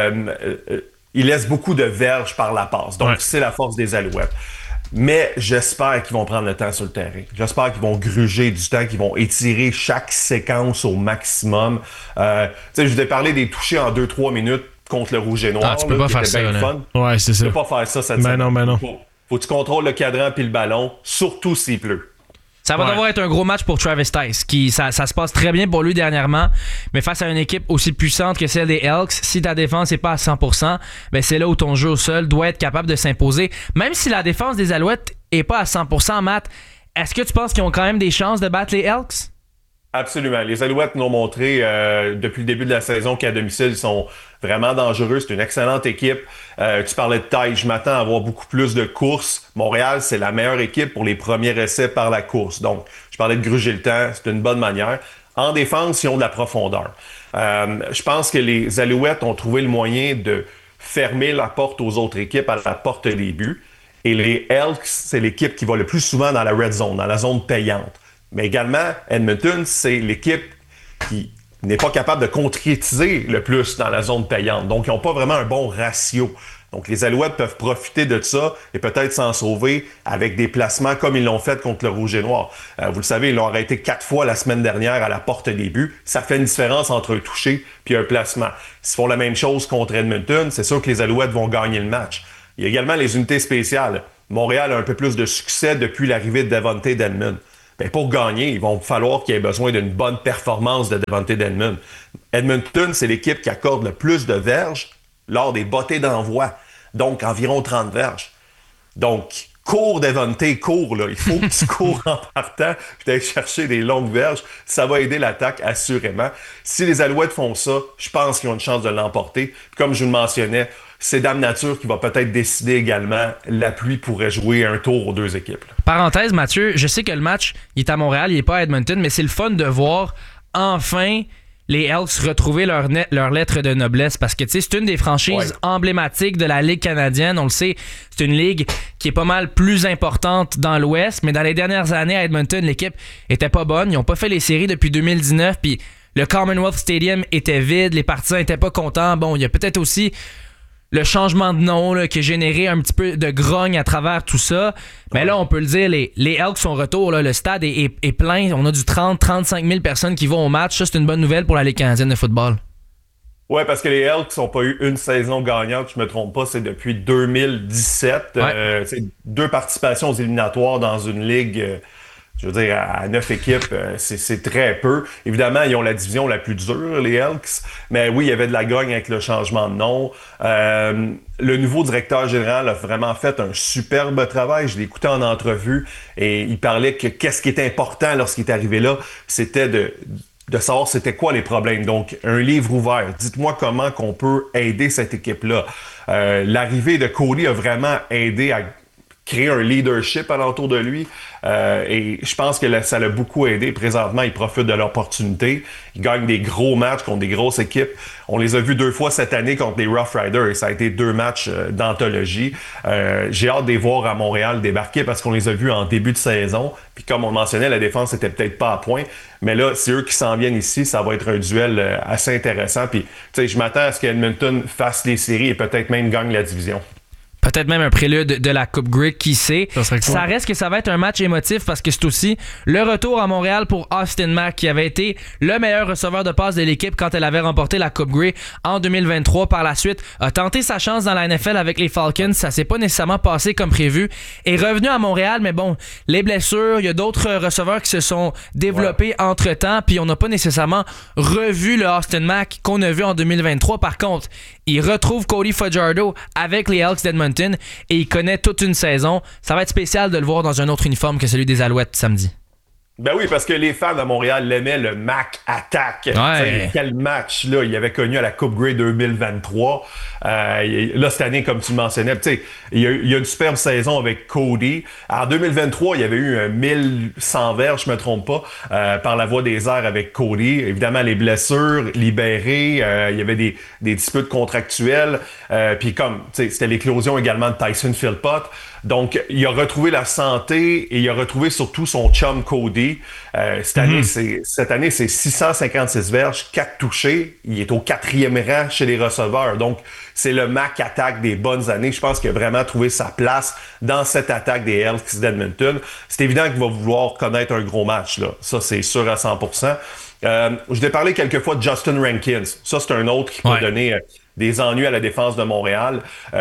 ils laissent beaucoup de verges par la passe. Donc, c'est la force des Alouettes. Mais j'espère qu'ils vont prendre le temps sur le terrain. J'espère qu'ils vont gruger du temps, qu'ils vont étirer chaque séquence au maximum. Je vous ai parlé des touchés en 2-3 minutes contre le Rouge et Noir. Tu peux pas faire ça. Ouais, c'est ça. Tu peux pas faire ça cette semaine. Non. Faut que tu contrôles le cadran puis le ballon, surtout s'il pleut. Ça va devoir être un gros match pour Travis Tice, ça se passe très bien pour lui dernièrement, mais face à une équipe aussi puissante que celle des Elks, si ta défense n'est pas à 100%, ben c'est là où ton jeu au sol doit être capable de s'imposer. Même si la défense des Alouettes n'est pas à 100%, Matt, est-ce que tu penses qu'ils ont quand même des chances de battre les Elks? Absolument. Les Alouettes nous ont montré depuis le début de la saison qu'à domicile, ils sont vraiment dangereux. C'est une excellente équipe. Tu parlais de taille. Je m'attends à avoir beaucoup plus de courses. Montréal, c'est la meilleure équipe pour les premiers essais par la course. Donc, je parlais de gruger le temps. C'est une bonne manière. En défense, ils ont de la profondeur. Je pense que les Alouettes ont trouvé le moyen de fermer la porte aux autres équipes à la porte des buts. Et les Elks, c'est l'équipe qui va le plus souvent dans la red zone, dans la zone payante. Mais également, Edmonton, c'est l'équipe qui n'est pas capable de concrétiser le plus dans la zone payante. Donc, ils n'ont pas vraiment un bon ratio. Donc, les Alouettes peuvent profiter de ça et peut-être s'en sauver avec des placements comme ils l'ont fait contre le Rouge et Noir. Vous le savez, ils l'ont arrêté 4 fois la semaine dernière à la porte des buts. Ça fait une différence entre un touché puis un placement. S'ils font la même chose contre Edmonton, c'est sûr que les Alouettes vont gagner le match. Il y a également les unités spéciales. Montréal a un peu plus de succès depuis l'arrivée de Devontae Dedmon. Bien, pour gagner, il va falloir qu'il y ait besoin d'une bonne performance de Devontae Dedmon. Edmonton, c'est l'équipe qui accorde le plus de verges lors des bottées d'envoi, donc environ 30 verges. Donc, cours Devontae, cours, là. Il faut que tu cours en partant puis d'aller chercher des longues verges. Ça va aider l'attaque, assurément. Si les Alouettes font ça, je pense qu'ils ont une chance de l'emporter. Comme je vous le mentionnais, c'est Dame Nature qui va peut-être décider également. La pluie pourrait jouer un tour aux deux équipes. Parenthèse, Mathieu, je sais que le match, il est à Montréal, il n'est pas à Edmonton, mais c'est le fun de voir enfin les Elks retrouver leur lettre de noblesse parce que c'est une des franchises emblématiques de la Ligue canadienne. On le sait, c'est une ligue qui est pas mal plus importante dans l'Ouest, mais dans les dernières années à Edmonton, l'équipe était pas bonne. Ils n'ont pas fait les séries depuis 2019, puis le Commonwealth Stadium était vide, les partisans n'étaient pas contents. Bon, il y a peut-être aussi le changement de nom là, qui a généré un petit peu de grogne à travers tout ça. Mais là, on peut le dire, les Elks sont retour. Là, le stade est plein. On a du 30-35 000 personnes qui vont au match. Ça, c'est une bonne nouvelle pour la Ligue canadienne de football. Oui, parce que les Elks n'ont pas eu une saison gagnante, je ne me trompe pas, c'est depuis 2017. C'est 2 participations aux éliminatoires dans une ligue... je veux dire, à 9 équipes, c'est très peu. Évidemment, ils ont la division la plus dure, les Elks. Mais oui, il y avait de la grogne avec le changement de nom. Le nouveau directeur général a vraiment fait un superbe travail. Je l'ai écouté en entrevue et il parlait que qu'est-ce qui était important lorsqu'il est arrivé là, c'était de savoir c'était quoi les problèmes. Donc, un livre ouvert. Dites-moi comment qu'on peut aider cette équipe-là. L'arrivée de Cody a vraiment aidé à créer un leadership alentour de lui. Et je pense que ça l'a beaucoup aidé. Présentement, ils profitent de l'opportunité. Ils gagnent des gros matchs contre des grosses équipes. On les a vus 2 fois cette année contre les Rough Riders et ça a été 2 matchs d'anthologie. J'ai hâte de les voir à Montréal débarquer parce qu'on les a vus en début de saison. Puis comme on mentionnait, la défense était peut-être pas à point. Mais là, c'est eux qui s'en viennent ici. Ça va être un duel assez intéressant. Puis, tu sais, je m'attends à ce qu'Edmonton fasse les séries et peut-être même gagne la division. Peut-être même un prélude de la Coupe Grey, qui sait. Ça reste que ça va être un match émotif parce que c'est aussi le retour à Montréal pour Austin Mack, qui avait été le meilleur receveur de passe de l'équipe quand elle avait remporté la Coupe Grey en 2023. Par la suite, a tenté sa chance dans la NFL avec les Falcons. Ça s'est pas nécessairement passé comme prévu. Est revenu à Montréal, mais bon, les blessures, il y a d'autres receveurs qui se sont développés entre-temps, puis on n'a pas nécessairement revu le Austin Mack qu'on a vu en 2023. Par contre, il retrouve Cody Fajardo avec les Elks d'Edmonton et il connaît toute une saison. Ça va être spécial de le voir dans un autre uniforme que celui des Alouettes samedi. Ben oui, parce que les fans de Montréal l'aimaient, le Mac Attack. Ouais. Quel match là il avait connu à la Coupe Grey 2023. Là, cette année, comme tu le mentionnais, il y a une superbe saison avec Cody. En 2023, il y avait eu 1100 verges, je me trompe pas, par la voie des airs avec Cody. Évidemment, les blessures, libérées, il y avait des disputes contractuelles. Puis c'était l'éclosion également de Tyson Philpott. Donc, il a retrouvé la santé et il a retrouvé surtout son chum Cody. Cette année, c'est 656 verges, 4 touchés. Il est au 4e rang chez les receveurs. Donc, c'est le Mac Attack des bonnes années. Je pense qu'il a vraiment trouvé sa place dans cette attaque des Elks d'Edmonton. C'est évident qu'il va vouloir connaître un gros match, là. Ça, c'est sûr à 100%. Je t'ai parlé quelques fois de Justin Rankins. Ça, c'est un autre qui peut donner des ennuis à la défense de Montréal.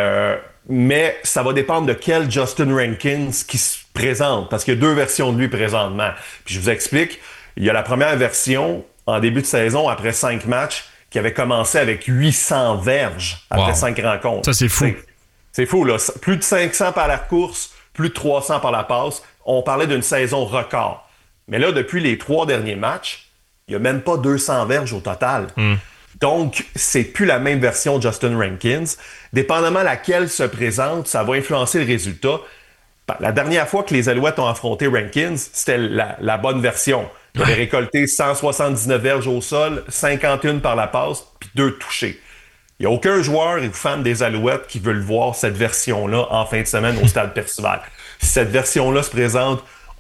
Mais ça va dépendre de quel Justin Rankins qui se présente, parce qu'il y a 2 versions de lui présentement. Puis je vous explique, il y a la première version en début de saison, après 5 matchs, qui avait commencé avec 800 verges après 5 rencontres. Ça, c'est fou. C'est fou, là. Plus de 500 par la course, plus de 300 par la passe. On parlait d'une saison record. Mais là, depuis les 3 derniers matchs, il n'y a même pas 200 verges au total. Donc, c'est plus la même version de Justin Rankins. Dépendamment laquelle se présente, ça va influencer le résultat. La dernière fois que les Alouettes ont affronté Rankins, c'était la bonne version. Il avait récolté 179 verges au sol, 51 par la passe, puis 2 touchés. Il n'y a aucun joueur et fan des Alouettes qui veut voir cette version-là en fin de semaine au Stade Percival. Si cette version-là se présente,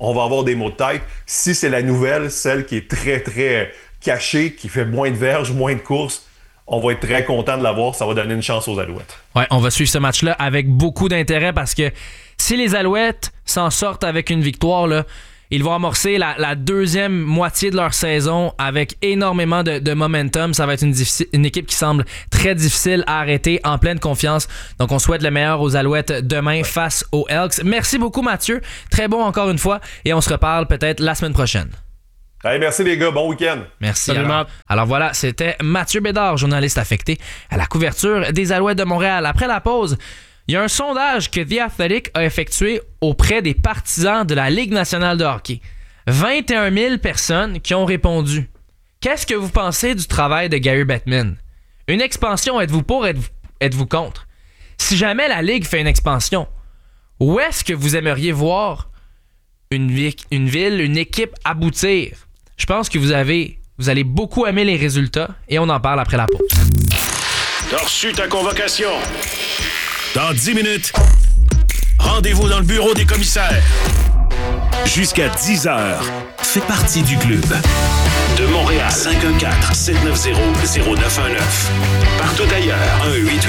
on va avoir des maux de tête. Si c'est la nouvelle, celle qui est très, très cachée, qui fait moins de verges, moins de courses, on va être très content de l'avoir. Ça va donner une chance aux Alouettes. Ouais, on va suivre ce match-là avec beaucoup d'intérêt parce que si les Alouettes s'en sortent avec une victoire, là, ils vont amorcer la deuxième moitié de leur saison avec énormément de momentum. Ça va être une équipe qui semble très difficile à arrêter, en pleine confiance. Donc, on souhaite le meilleur aux Alouettes demain face aux Elks. Merci beaucoup, Mathieu. Très bon encore une fois. Et on se reparle peut-être la semaine prochaine. Hey, merci les gars. Bon week-end. Merci. Salut, Matt. Alors voilà, c'était Mathieu Bédard, journaliste affecté à la couverture des Alouettes de Montréal. Après la pause, il y a un sondage que The Athletic a effectué auprès des partisans de la Ligue nationale de hockey. 21 000 personnes qui ont répondu. Qu'est-ce que vous pensez du travail de Gary Bettman? Une expansion, êtes-vous pour, êtes-vous contre? Si jamais la Ligue fait une expansion, où est-ce que vous aimeriez voir une ville, une équipe aboutir? Je pense que vous allez beaucoup aimer les résultats et on en parle après la pause. T'as reçu ta convocation. Dans 10 minutes, rendez-vous dans le bureau des commissaires. Jusqu'à 10 heures, fais partie du club. De Montréal, 514-790-0919. Partout ailleurs,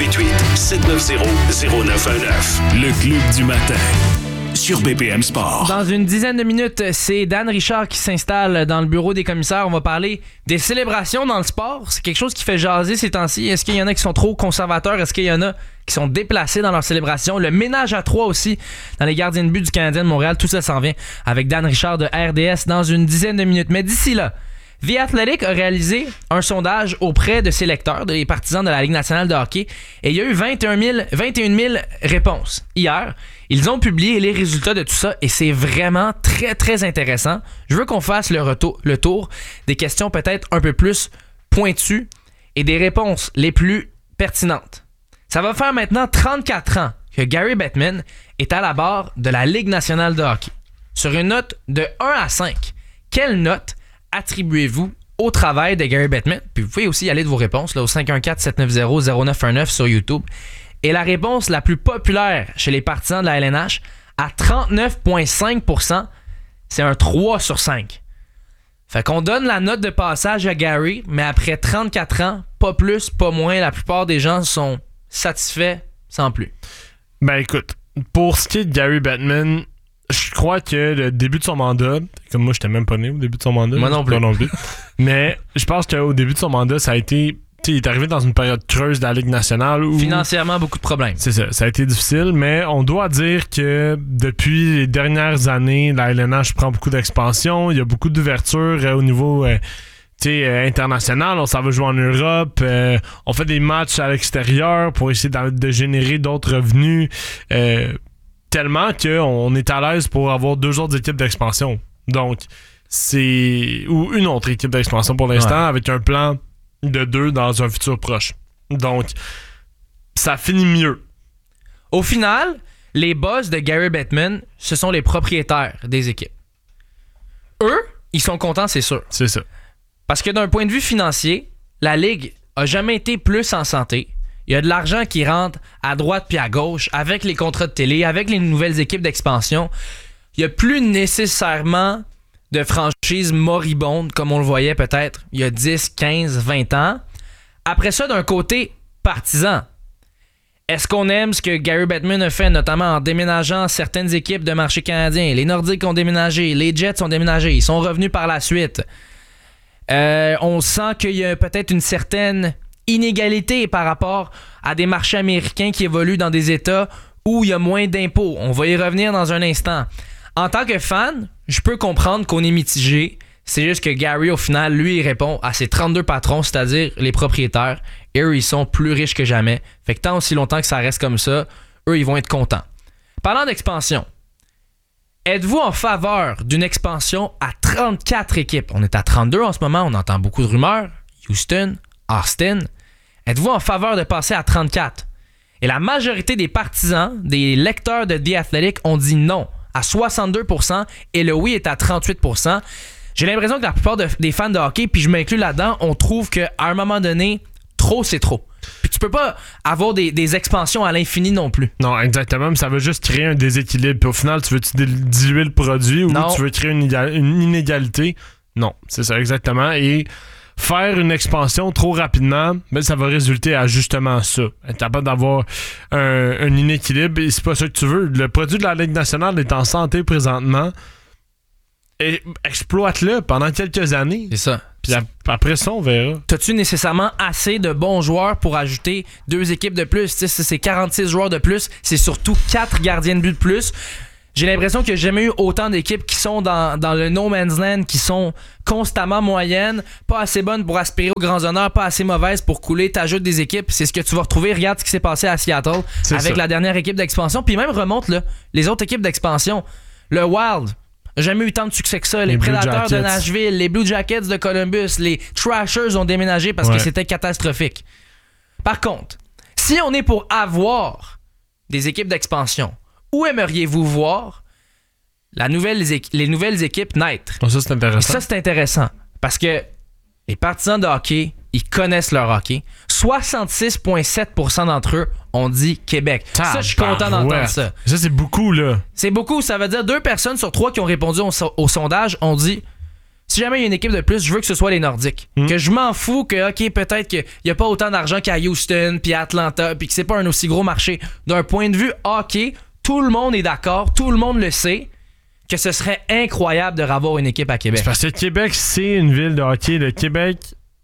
1-888-790-0919. Le club du matin. Sur BPM Sport. Dans une dizaine de minutes, c'est Dan Richard qui s'installe dans le bureau des commissaires. On va parler des célébrations dans le sport. C'est quelque chose qui fait jaser ces temps-ci. Est-ce qu'il y en a qui sont trop conservateurs? Est-ce qu'il y en a qui sont déplacés dans leurs célébrations? Le ménage à trois aussi dans les gardiens de but du Canadien de Montréal. Tout ça s'en vient avec Dan Richard de RDS dans une dizaine de minutes. Mais d'ici là, The Athletic a réalisé un sondage auprès de ses lecteurs, des partisans de la Ligue nationale de hockey, et il y a eu 21 000 réponses hier. Ils ont publié les résultats de tout ça et c'est vraiment très, très intéressant. Je veux qu'on fasse le tour des questions peut-être un peu plus pointues et des réponses les plus pertinentes. Ça va faire maintenant 34 ans que Gary Bettman est à la barre de la Ligue nationale de hockey. Sur une note de 1 à 5, quelle note attribuez-vous au travail de Gary Bettman? Puis vous pouvez aussi y aller de vos réponses là, au 514-790-0919 sur YouTube. Et la réponse la plus populaire chez les partisans de la LNH, à 39,5%, c'est un 3 sur 5. Fait qu'on donne la note de passage à Gary, mais après 34 ans, pas plus, pas moins, la plupart des gens sont satisfaits sans plus. Ben écoute, pour ce qui est de Gary Bettman, je crois que le début de son mandat, comme moi j'étais même pas né au début de son mandat. Moi non plus. Mais je pense qu'au début de son mandat, ça a été... il est arrivé dans une période creuse de la Ligue nationale où... Financièrement, beaucoup de problèmes. C'est ça, ça a été difficile, mais on doit dire que depuis les dernières années, la LNH prend beaucoup d'expansion, il y a beaucoup d'ouverture au niveau international, on s'en va jouer en Europe, on fait des matchs à l'extérieur pour essayer de générer d'autres revenus, tellement qu'on est à l'aise pour avoir 2 autres équipes d'expansion. Donc, c'est... ou une autre équipe d'expansion pour l'instant, avec un plan de 2 dans un futur proche. Donc, ça finit mieux. Au final, les boss de Gary Bettman, ce sont les propriétaires des équipes. Eux, ils sont contents, c'est sûr. C'est ça. Parce que d'un point de vue financier, la Ligue a jamais été plus en santé. Il y a de l'argent qui rentre à droite puis à gauche avec les contrats de télé, avec les nouvelles équipes d'expansion. Il n'y a plus nécessairement de franchise moribonde comme on le voyait peut-être il y a 10, 15, 20 ans. Après ça, d'un côté partisan, est-ce qu'on aime ce que Gary Bettman a fait, notamment en déménageant certaines équipes de marché canadien? Les Nordiques ont déménagé, les Jets ont déménagé, ils sont revenus par la suite. On sent qu'il y a peut-être une certaine inégalité par rapport à des marchés américains qui évoluent dans des États où il y a moins d'impôts. On va y revenir dans un instant. En tant que fan, je peux comprendre qu'on est mitigé. C'est juste que Gary, au final, lui, il répond à ses 32 patrons, c'est-à-dire les propriétaires. Et eux, ils sont plus riches que jamais. Fait que tant aussi longtemps que ça reste comme ça, eux, ils vont être contents. Parlant d'expansion, êtes-vous en faveur d'une expansion à 34 équipes? On est à 32 en ce moment, on entend beaucoup de rumeurs. Houston, Austin. Êtes-vous en faveur de passer à 34? Et la majorité des partisans, des lecteurs de The Athletic ont dit non à 62% et le oui est à 38%. J'ai l'impression que la plupart des fans de hockey, puis je m'inclus là-dedans, on trouve qu'à un moment donné, trop c'est trop. Puis tu peux pas avoir des expansions à l'infini non plus. Non, exactement. Mais ça va juste créer un déséquilibre. Puis au final, tu veux-tu diluer le produit ou tu veux créer une inégalité? Non, c'est ça exactement. Et faire une expansion trop rapidement, ça va résulter à justement ça. Être capable d'avoir un inéquilibre et c'est pas ça que tu veux. Le produit de la Ligue nationale est en santé présentement. Et exploite-le pendant quelques années. C'est ça. Puis après ça, on verra. T'as-tu nécessairement assez de bons joueurs pour ajouter 2 équipes de plus? T'sais, c'est 46 joueurs de plus. C'est surtout 4 gardiens de but de plus. J'ai l'impression qu'il n'y a jamais eu autant d'équipes qui sont dans le no man's land, qui sont constamment moyennes, pas assez bonnes pour aspirer aux grands honneurs, pas assez mauvaises pour couler. T'ajoutes des équipes. C'est ce que tu vas retrouver. Regarde ce qui s'est passé à Seattle avec la dernière équipe d'expansion. Puis même remonte là, les autres équipes d'expansion. Le Wild. Jamais eu tant de succès que ça. Les Predators de Nashville, les Blue Jackets de Columbus, les Trashers ont déménagé parce que c'était catastrophique. Par contre, si on est pour avoir des équipes d'expansion, où aimeriez-vous voir les nouvelles équipes naître? Ça, c'est intéressant. Ça, c'est intéressant parce que les partisans de hockey, ils connaissent leur hockey. 66,7% d'entre eux ont dit Québec. Ça, je suis content d'entendre ça. Ça, c'est beaucoup, là. C'est beaucoup. Ça veut dire 2 personnes sur 3 qui ont répondu au sondage ont dit si jamais il y a une équipe de plus, je veux que ce soit les Nordiques. Que je m'en fous que, OK, peut-être qu'il n'y a pas autant d'argent qu'à Houston, puis à Atlanta, puis que c'est pas un aussi gros marché. D'un point de vue hockey, tout le monde est d'accord, tout le monde le sait, que ce serait incroyable de revoir une équipe à Québec. C'est parce que Québec, c'est une ville de hockey. Le Québec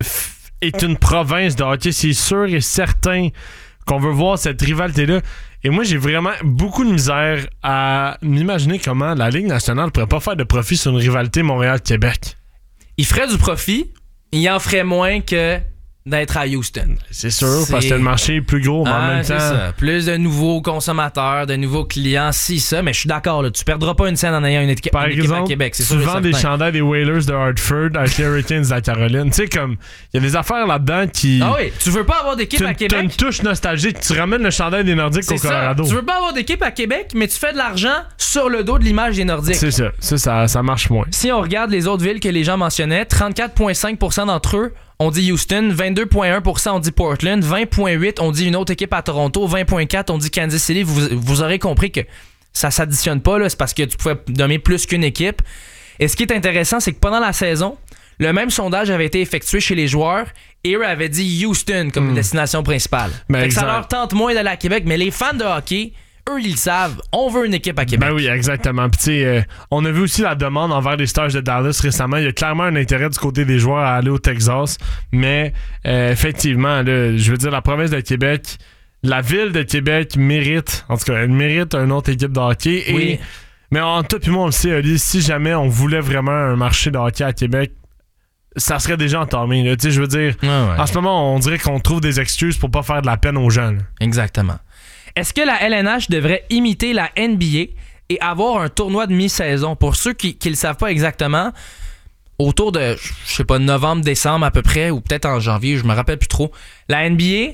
est une province de hockey. C'est sûr et certain qu'on veut voir cette rivalité-là. Et moi, j'ai vraiment beaucoup de misère à m'imaginer comment la Ligue nationale ne pourrait pas faire de profit sur une rivalité Montréal-Québec. Il ferait du profit, il en ferait moins que d'être à Houston. C'est sûr, parce que le marché est plus gros, mais en même temps... Ça. Plus de nouveaux consommateurs, de nouveaux clients, ça, mais je suis d'accord, là, tu perdras pas une scène en ayant une équipe à Québec. C'est sûr, tu vends des chandails des Whalers de Hartford avec les Hurricanes de la Caroline. Tu sais, comme, il y a des affaires là-dedans qui... Ah oui, tu veux pas avoir d'équipe à Québec. Tu as une touche nostalgique, tu ramènes le chandail des Nordiques au Colorado. Tu veux pas avoir d'équipe à Québec, mais tu fais de l'argent sur le dos de l'image des Nordiques. C'est ça. Ça marche moins. Si on regarde les autres villes que les gens mentionnaient, 34,5% d'entre eux on dit Houston, 22,1% on dit Portland, 20,8% on dit une autre équipe à Toronto, 20,4% on dit Kansas City. Vous aurez compris que ça s'additionne pas, là, c'est parce que tu pouvais nommer plus qu'une équipe. Et ce qui est intéressant, c'est que pendant la saison, le même sondage avait été effectué chez les joueurs et eux avaient dit Houston comme destination principale. Ça leur tente moins d'aller à Québec, mais les fans de hockey, eux, ils le savent. On veut une équipe à Québec. Ben oui, exactement. Puis, tu sais, on a vu aussi la demande envers les Stars de Dallas récemment. Il y a clairement un intérêt du côté des joueurs à aller au Texas. Mais, effectivement, là, je veux dire, la province de Québec, la ville de Québec mérite, en tout cas, elle mérite une autre équipe de hockey. Oui. Mais en tout, puis moi, on le sait, Oli, si jamais on voulait vraiment un marché de hockey à Québec, ça serait déjà entamé. Tu sais, je veux dire, en ce moment, on dirait qu'on trouve des excuses pour pas faire de la peine aux gens. Là. Exactement. Est-ce que la LNH devrait imiter la NBA et avoir un tournoi de mi-saison? Pour ceux qui ne le savent pas exactement, autour de, je sais pas, novembre, décembre à peu près, ou peut-être en janvier, je me rappelle plus trop, la NBA,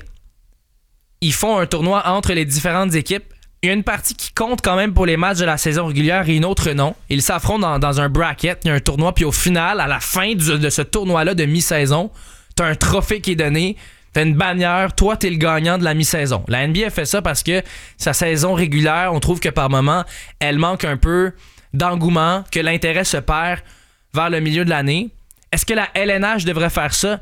ils font un tournoi entre les différentes équipes. Il y a une partie qui compte quand même pour les matchs de la saison régulière et une autre non. Ils s'affrontent dans un bracket, il y a un tournoi, puis au final, à la fin de ce tournoi-là de mi-saison, t'as un trophée qui est donné. T'as une bannière, toi t'es le gagnant de la mi-saison. La NBA fait ça parce que sa saison régulière, on trouve que par moment, elle manque un peu d'engouement, que l'intérêt se perd vers le milieu de l'année. Est-ce que la LNH devrait faire ça?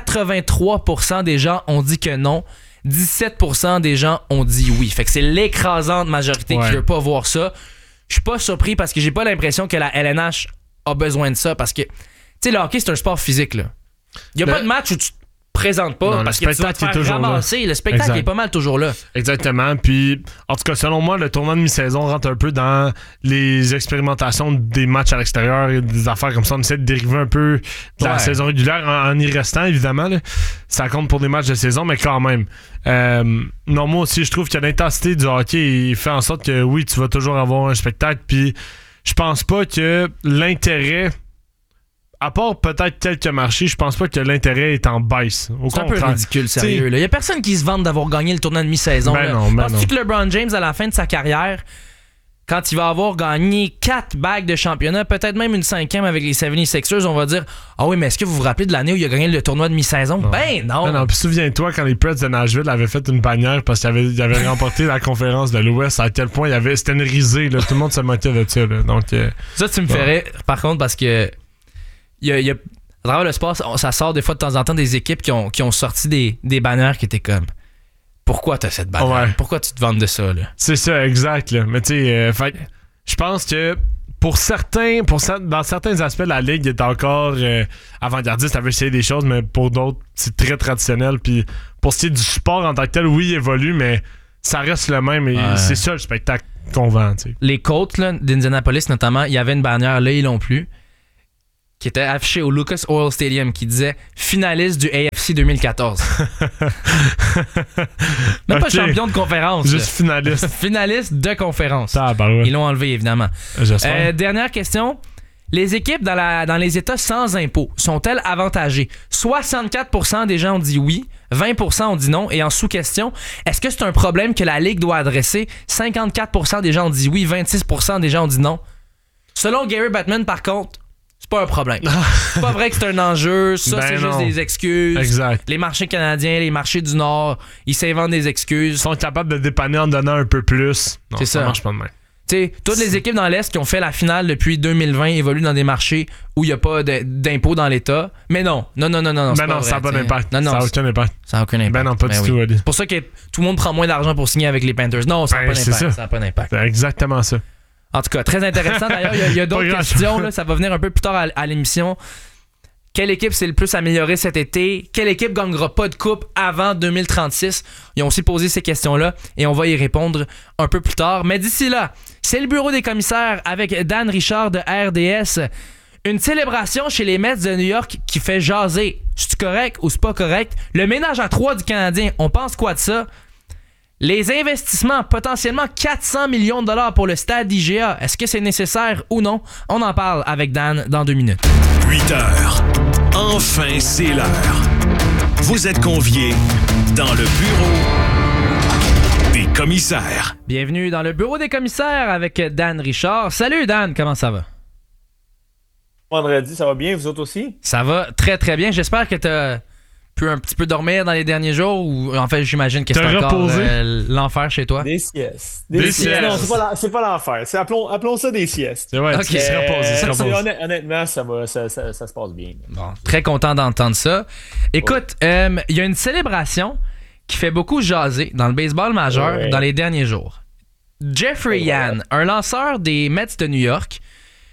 83% des gens ont dit que non. 17% des gens ont dit oui. Fait que c'est l'écrasante majorité qui veut pas voir ça. Je suis pas surpris parce que j'ai pas l'impression que la LNH a besoin de ça parce que, tu sais, le hockey, c'est un sport physique, là. Il y a pas de match où tu présente pas non, parce que tu vas te faire ramasser. Le spectacle est pas mal toujours là. Exactement. Puis, en tout cas, selon moi, le tournoi de mi-saison rentre un peu dans les expérimentations des matchs à l'extérieur et des affaires comme ça. On essaie de dériver un peu de la saison régulière en y restant, évidemment. Là. Ça compte pour des matchs de saison, mais quand même. Non, moi aussi, je trouve que l'intensité du hockey fait en sorte que, oui, tu vas toujours avoir un spectacle. Puis, je pense pas que l'intérêt... À part peut-être quelques marchés, je pense pas que l'intérêt est en baisse. C'est un peu ridicule, sérieux. Il y a personne qui se vante d'avoir gagné le tournoi de mi-saison. Penses-tu que LeBron James, à la fin de sa carrière, quand il va avoir gagné 4 bagues de championnat, peut-être même une 5e avec les 76ers, on va dire « Ah oui, mais est-ce que vous vous rappelez de l'année où il a gagné le tournoi de mi-saison? » Ben non! Non, puis souviens-toi quand les Preds de Nashville avaient fait une bannière parce qu'ils avaient remporté la conférence de l'Ouest, à quel point c'était une risée, là, tout le monde se moquait de ça. Là, donc, ça, tu me ferais, par contre, parce que à travers le sport, ça sort des fois de temps en temps des équipes qui ont sorti des bannières qui étaient comme pourquoi t'as cette bannière? Ouais. Pourquoi tu te vantes de ça? Là? C'est ça, exact. Là. Mais tu sais, je pense que dans certains aspects, la Ligue est encore avant-gardiste, elle veut essayer des choses, mais pour d'autres, c'est très traditionnel. Puis pour ce qui est du sport en tant que tel, oui, il évolue, mais ça reste le même. Et c'est ça le spectacle qu'on vend. T'sais. Les Colts là, d'Indianapolis, notamment, il y avait une bannière, là, ils l'ont plus, qui était affichée au Lucas Oil Stadium, qui disait finaliste du AFC 2014. Même pas champion de conférence. Juste finaliste. Finaliste de conférence. Ouais. Ils l'ont enlevé, évidemment. J'espère. Dernière question. Les équipes dans les États sans impôts sont-elles avantagées? 64% des gens ont dit oui, 20% ont dit non. Et en sous-question, est-ce que c'est un problème que la Ligue doit adresser? 54% des gens ont dit oui, 26% des gens ont dit non. Selon Gary Bettman, par contre, c'est pas un problème. C'est pas vrai que c'est un enjeu. Ça, c'est juste des excuses. Exact. Les marchés canadiens, les marchés du Nord, ils s'inventent des excuses. Ils sont capables de dépanner en donnant un peu plus. Non, c'est ça. marche pas de même. T'sais, toutes les équipes dans l'Est qui ont fait la finale depuis 2020 évoluent dans des marchés où il n'y a pas d'impôt dans l'État. Mais non. Ben non, ça n'a pas d'impact. Non, ça n'a aucun impact. Ça n'a aucun impact. Ben non, pas du tout, Ali. C'est pour ça que tout le monde prend moins d'argent pour signer avec les Panthers. Non, ça n'a pas d'impact. Ça n'a pas d'impact. C'est exactement ça. En tout cas, très intéressant. D'ailleurs, il y a d'autres questions. Là, ça va venir un peu plus tard à l'émission. Quelle équipe s'est le plus améliorée cet été? Quelle équipe gagnera pas de coupe avant 2036? Ils ont aussi posé ces questions-là et on va y répondre un peu plus tard. Mais d'ici là, c'est le bureau des commissaires avec Dan Richard de RDS. Une célébration chez les Mets de New York qui fait jaser. C'est correct ou c'est pas correct? Le ménage à 3 du Canadien, on pense quoi de ça? Les investissements, potentiellement 400 millions de dollars pour le stade IGA. Est-ce que c'est nécessaire ou non? On en parle avec Dan dans 2 minutes. 8 heures. Enfin, c'est l'heure. Vous êtes conviés dans le bureau des commissaires. Bienvenue dans le bureau des commissaires avec Dan Richard. Salut Dan, comment ça va? Vendredi, ça va bien, vous autres aussi? Ça va très très bien. J'espère que t'as pu un petit peu dormir dans les derniers jours ou en fait j'imagine que c'est encore l'enfer chez toi. Des siestes. Des siestes. Non, c'est pas l'enfer. Appelons ça des siestes. C'est vrai, okay. Tu serais posé. Honnêtement, ça se passe bien. Bon, très content d'entendre ça. Écoute, il y a une célébration qui fait beaucoup jaser dans le baseball majeur dans les derniers jours. Jeffrey Yan, un lanceur des Mets de New York,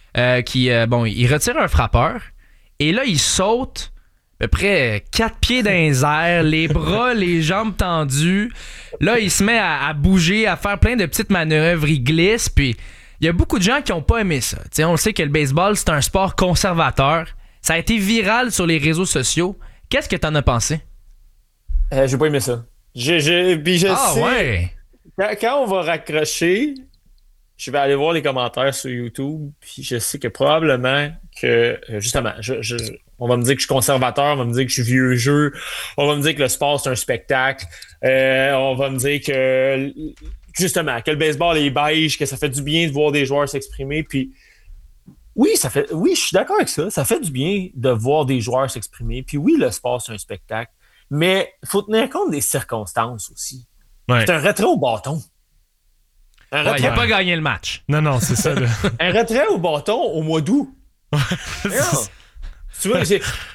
il retire un frappeur et là il saute à peu près 4 pieds dans les airs, les bras, les jambes tendues. Là, il se met à bouger, à faire plein de petites manœuvres, il glisse, puis il y a beaucoup de gens qui n'ont pas aimé ça. T'sais, on le sait que le baseball, c'est un sport conservateur. Ça a été viral sur les réseaux sociaux. Qu'est-ce que t'en as pensé? J'ai pas aimé ça. Puis je sais, ouais! Quand on va raccrocher, je vais aller voir les commentaires sur YouTube, puis je sais que probablement que, justement, on va me dire que je suis conservateur, on va me dire que je suis vieux jeu, on va me dire que le sport, c'est un spectacle, on va me dire que, justement, que le baseball est beige, que ça fait du bien de voir des joueurs s'exprimer, puis oui, je suis d'accord avec ça, ça fait du bien de voir des joueurs s'exprimer, puis oui, le sport, c'est un spectacle, mais il faut tenir compte des circonstances aussi. Ouais. C'est un retrait au bâton. Il n'a pas gagné le match. Non, c'est ça. Là. Un retrait au bâton au mois d'août. Tu vois,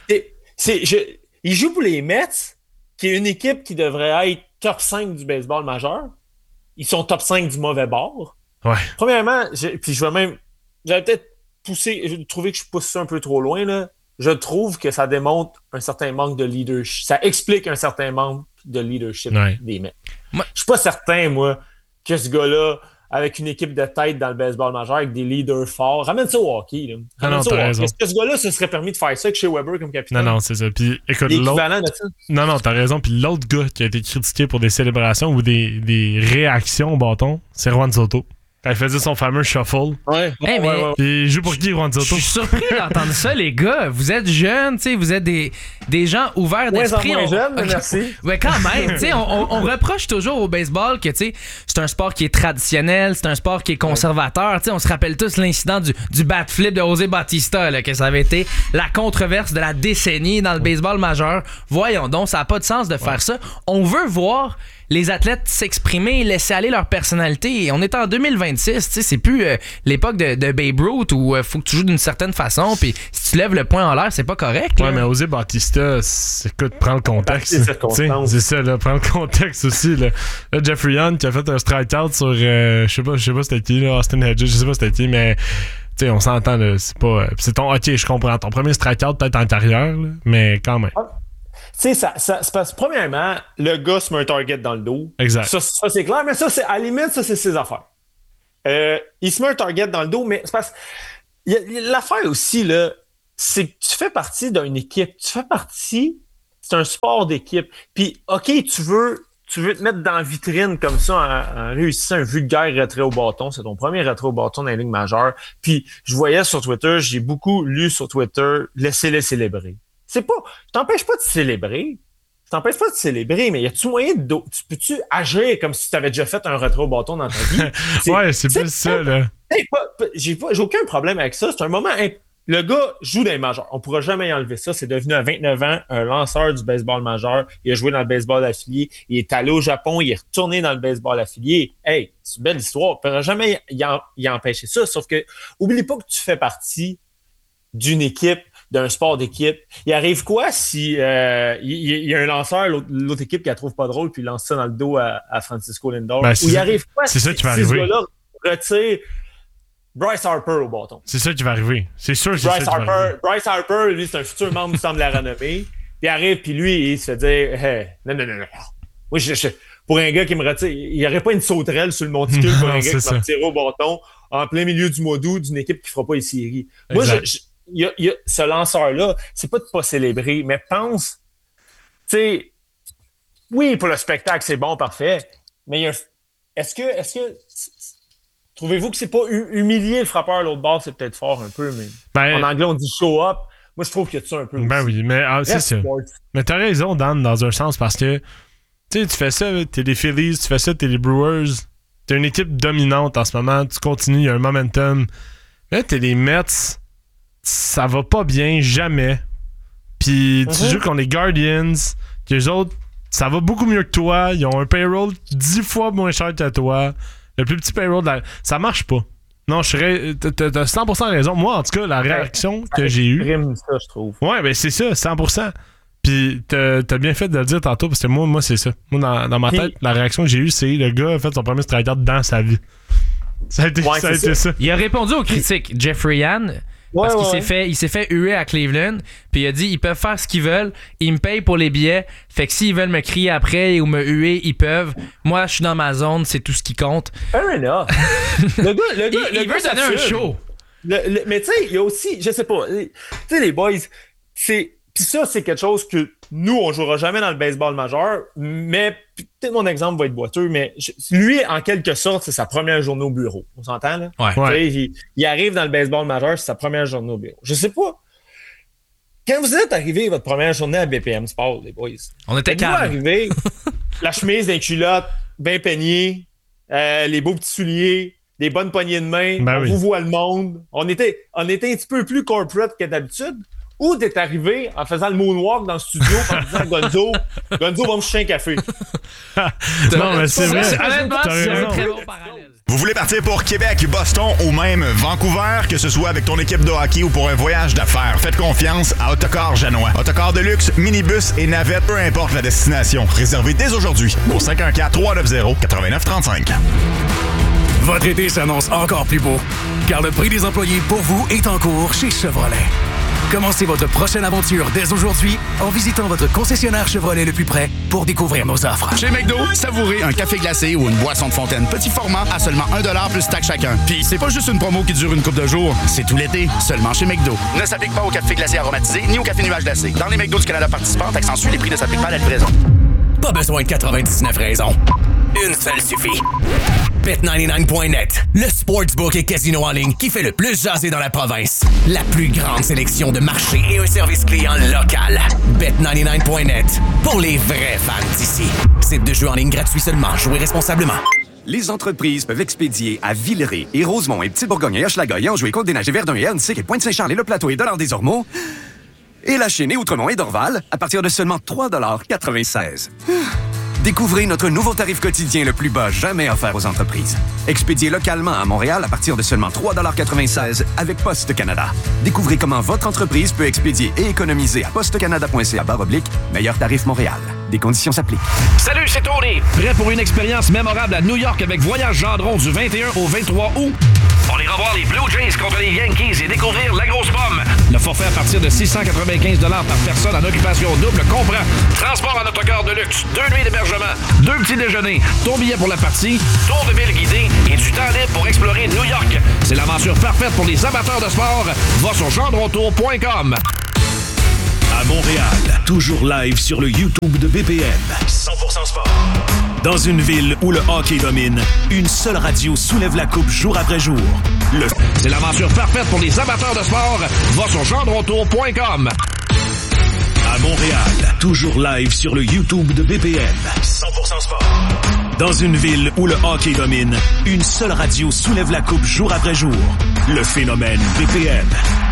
il joue pour les Mets, qui est une équipe qui devrait être top 5 du baseball majeur. Ils sont top 5 du mauvais bord. Ouais. Premièrement, j'avais peut-être trouvé que je pousse ça un peu trop loin, là. Je trouve que ça démontre un certain manque de leadership. Ça explique un certain manque de leadership des Mets. Je suis pas certain, moi, que ce gars-là, avec une équipe de tête dans le baseball majeur, avec des leaders forts, ramène ça au hockey. Là. Ramène ça au hockey. Est-ce que ce gars-là se serait permis de faire ça avec Shea Weber comme capitaine? Non, c'est ça. Puis, écoute, l'équivalent de ça? Non, t'as raison. Puis l'autre gars qui a été critiqué pour des célébrations ou des réactions au bâton, c'est Juan Soto. Quand il faisait son fameux shuffle. Ouais. Puis il joue pour qui, Juan Soto? Je suis surpris d'entendre ça, les gars. Vous êtes jeunes, tu sais, vous êtes des gens ouverts d'esprit. Moins jeunes, merci. Ouais, quand même. Tu sais, on reproche toujours au baseball que, tu sais, c'est un sport qui est traditionnel, c'est un sport qui est conservateur. Tu sais, on se rappelle tous l'incident du bat flip de José Bautista, là, que ça avait été la controverse de la décennie dans le baseball majeur. Voyons donc, ça n'a pas de sens de faire ça. On veut voir les athlètes s'exprimer, laisser aller leur personnalité. Et on est en 2026, tu sais, c'est plus l'époque de Babe Ruth où faut que tu joues d'une certaine façon, puis si tu lèves le poing en l'air, c'est pas correct. Ouais, mais José Bautista, écoute, prends le contexte. C'est ça, là, prends le contexte aussi. Là, Jeffrey Young qui a fait un strikeout sur, je sais pas c'était qui, là, Austin Hedges, je sais pas c'était qui, mais tu sais, on s'entend, là, c'est pas... c'est ton... OK, je comprends, ton premier strikeout peut-être en carrière, là, mais quand même. Tu sais, ça c'est parce que, premièrement, le gars se met un target dans le dos. Exact. Ça c'est clair, mais ça, c'est à la limite, ça, c'est ses affaires. Il se met un target dans le dos, mais c'est parce que l'affaire aussi, là, c'est que tu fais partie d'une équipe. C'est un sport d'équipe. Puis, OK, tu veux te mettre dans la vitrine comme ça en réussissant un vulgaire retrait au bâton. C'est ton premier retrait au bâton dans la ligue majeure. Puis, je voyais sur Twitter, j'ai beaucoup lu sur Twitter, laissez-les célébrer. C'est pas, je t'empêche pas de célébrer. Mais y a-tu moyen tu peux-tu agir comme si tu avais déjà fait un retrait au bâton dans ta vie? C'est plus ça, là. J'ai aucun problème avec ça. C'est un moment. Le gars joue dans les majeurs. On pourra jamais y enlever ça. C'est devenu à 29 ans un lanceur du baseball majeur. Il a joué dans le baseball affilié. Il est allé au Japon. Il est retourné dans le baseball affilié. Hey, c'est une belle histoire. On pourra jamais y empêcher ça. Sauf que, oublie pas que tu fais partie d'une équipe, d'un sport d'équipe. Il arrive quoi si il y a un lanceur, l'autre équipe qui la trouve pas drôle, puis il lance ça dans le dos à Francisco Lindor? Ou il arrive quoi si ce gars-là retire Bryce Harper au bâton? C'est ça qui va arriver. C'est sûr que c'est ça qui va arriver. Bryce Harper, lui, c'est un futur membre du Temple de la Renommée. Puis il arrive, puis lui, il se fait dire hey, non. Moi, pour un gars qui me retire, il n'y aurait pas une sauterelle sur le monticule pour un gars qui me retire au bâton en plein milieu du mois d'août d'une équipe qui fera pas les séries. Moi, il y a ce lanceur-là, c'est pas de pas célébrer, mais pense, tu sais, oui, pour le spectacle, c'est bon, parfait, mais est-ce que trouvez-vous que c'est pas humilier le frappeur à l'autre bord, c'est peut-être fort un peu, mais en anglais, on dit show up. Moi, je trouve qu'il y a ça un peu. Ben aussi. Oui, mais c'est ça. Mais t'as raison, Dan, dans un sens, parce que tu fais ça, t'es les Phillies, tu fais ça, t'es les Brewers, t'es une équipe dominante en ce moment, tu continues, il y a un momentum. Là, t'es les Mets, ça va pas bien, jamais. Puis tu joues contre les Guardians, que les autres, ça va beaucoup mieux que toi. Ils ont un payroll 10 fois moins cher que toi. Le plus petit payroll, ça marche pas. Non, t'as 100% raison. Moi, en tout cas, la réaction que j'ai eue... ça, je trouve. Ouais, ben c'est ça, 100%. Puis t'as bien fait de le dire tantôt, parce que moi c'est ça. Moi, dans ma tête, la réaction que j'ai eue, c'est le gars a fait son premier strikeout dans sa vie. Ça a été ça. Il a répondu aux critiques, Jeffrey Young... Parce qu'il s'est fait huer à Cleveland, puis il a dit ils peuvent faire ce qu'ils veulent, ils me payent pour les billets, fait que s'ils veulent me crier après ou me huer, ils peuvent. Moi, je suis dans ma zone, c'est tout ce qui compte. Fair enough. Le gars, il veut donner un show. Mais tu sais, il y a aussi, je sais pas, tu sais, les boys, puis ça, c'est quelque chose que nous, on jouera jamais dans le baseball majeur, mais peut-être mon exemple va être boiteux, mais lui, en quelque sorte, c'est sa première journée au bureau. On s'entend, là? Ouais. Il arrive dans le baseball majeur, c'est sa première journée au bureau. Je sais pas. Quand vous êtes arrivé votre première journée à BPM Sport, les boys, on était calme. Vous arrivé, la chemise, les culottes, bien peignée, les beaux petits souliers, des bonnes poignées de main, vous voit le monde. On était un petit peu plus corporate que d'habitude. Ou t'es arrivé en faisant le moonwalk dans le studio en disant Gonzo va me chercher un café. Non, mais c'est vrai. Honnêtement, c'est un très bon parallèle. Vous voulez partir pour Québec, Boston ou même Vancouver, que ce soit avec ton équipe de hockey ou pour un voyage d'affaires, faites confiance à Autocar Janois. Autocar de luxe, minibus et navette, peu importe la destination. Réservez dès aujourd'hui au 514-390-8935. Votre été s'annonce encore plus beau, car le prix des employés pour vous est en cours chez Chevrolet. Commencez votre prochaine aventure dès aujourd'hui en visitant votre concessionnaire Chevrolet le plus près pour découvrir nos offres. Chez McDo, savourez un café glacé ou une boisson de fontaine petit format à seulement 1$ plus taxe chacun. Puis c'est pas juste une promo qui dure une couple de jours, c'est tout l'été, seulement chez McDo. Ne s'applique pas au café glacé aromatisé ni au café nuage glacé. Dans les McDo du Canada participants, taxe en suit, les prix ne s'appliquent pas à la livraison. Pas besoin de 99 raisons. Une seule suffit. Bet99.net, le sportsbook et casino en ligne qui fait le plus jaser dans la province. La plus grande sélection de marchés et un service client local. Bet99.net, pour les vrais fans d'ici. Site de jeu en ligne gratuit seulement. Jouez responsablement. Les entreprises peuvent expédier à Villeray et Rosemont et Petit-Bourgogne et Hochelaga et Anjou et Côte-des-Neiges et Verdun et Annecy et Pointe-Saint-Charles et Le Plateau et Dollard-des-Ormeaux et La Chine et Outremont et Dorval à partir de seulement 3,96 $. Découvrez notre nouveau tarif quotidien le plus bas jamais offert aux entreprises. Expédié localement à Montréal à partir de seulement 3,96 $ avec Poste Canada. Découvrez comment votre entreprise peut expédier et économiser à postecanada.ca/meilleur tarif Montréal. Des conditions s'appliquent. Salut, c'est Tony! Prêt pour une expérience mémorable à New York avec Voyage Gendron du 21 au 23 août? On ira voir les Blue Jays contre les Yankees et découvrir la grosse pomme. Le forfait à partir de 695 $ par personne en occupation double comprend transport en autocar de luxe, 2 nuits d'hébergement, 2 petits déjeuners, ton billet pour la partie, tour de ville guidé et du temps libre pour explorer New York. C'est l'aventure parfaite pour les amateurs de sport. Va sur gendrontour.com. À Montréal, toujours live sur le YouTube de BPM. 100% sport. Dans une ville où le hockey domine, une seule radio soulève la coupe jour après jour. C'est l'aventure parfaite pour les amateurs de sport. Va sur gendrontour.com. À Montréal, toujours live sur le YouTube de BPM. 100% sport. Dans une ville où le hockey domine, une seule radio soulève la coupe jour après jour. Le phénomène BPM.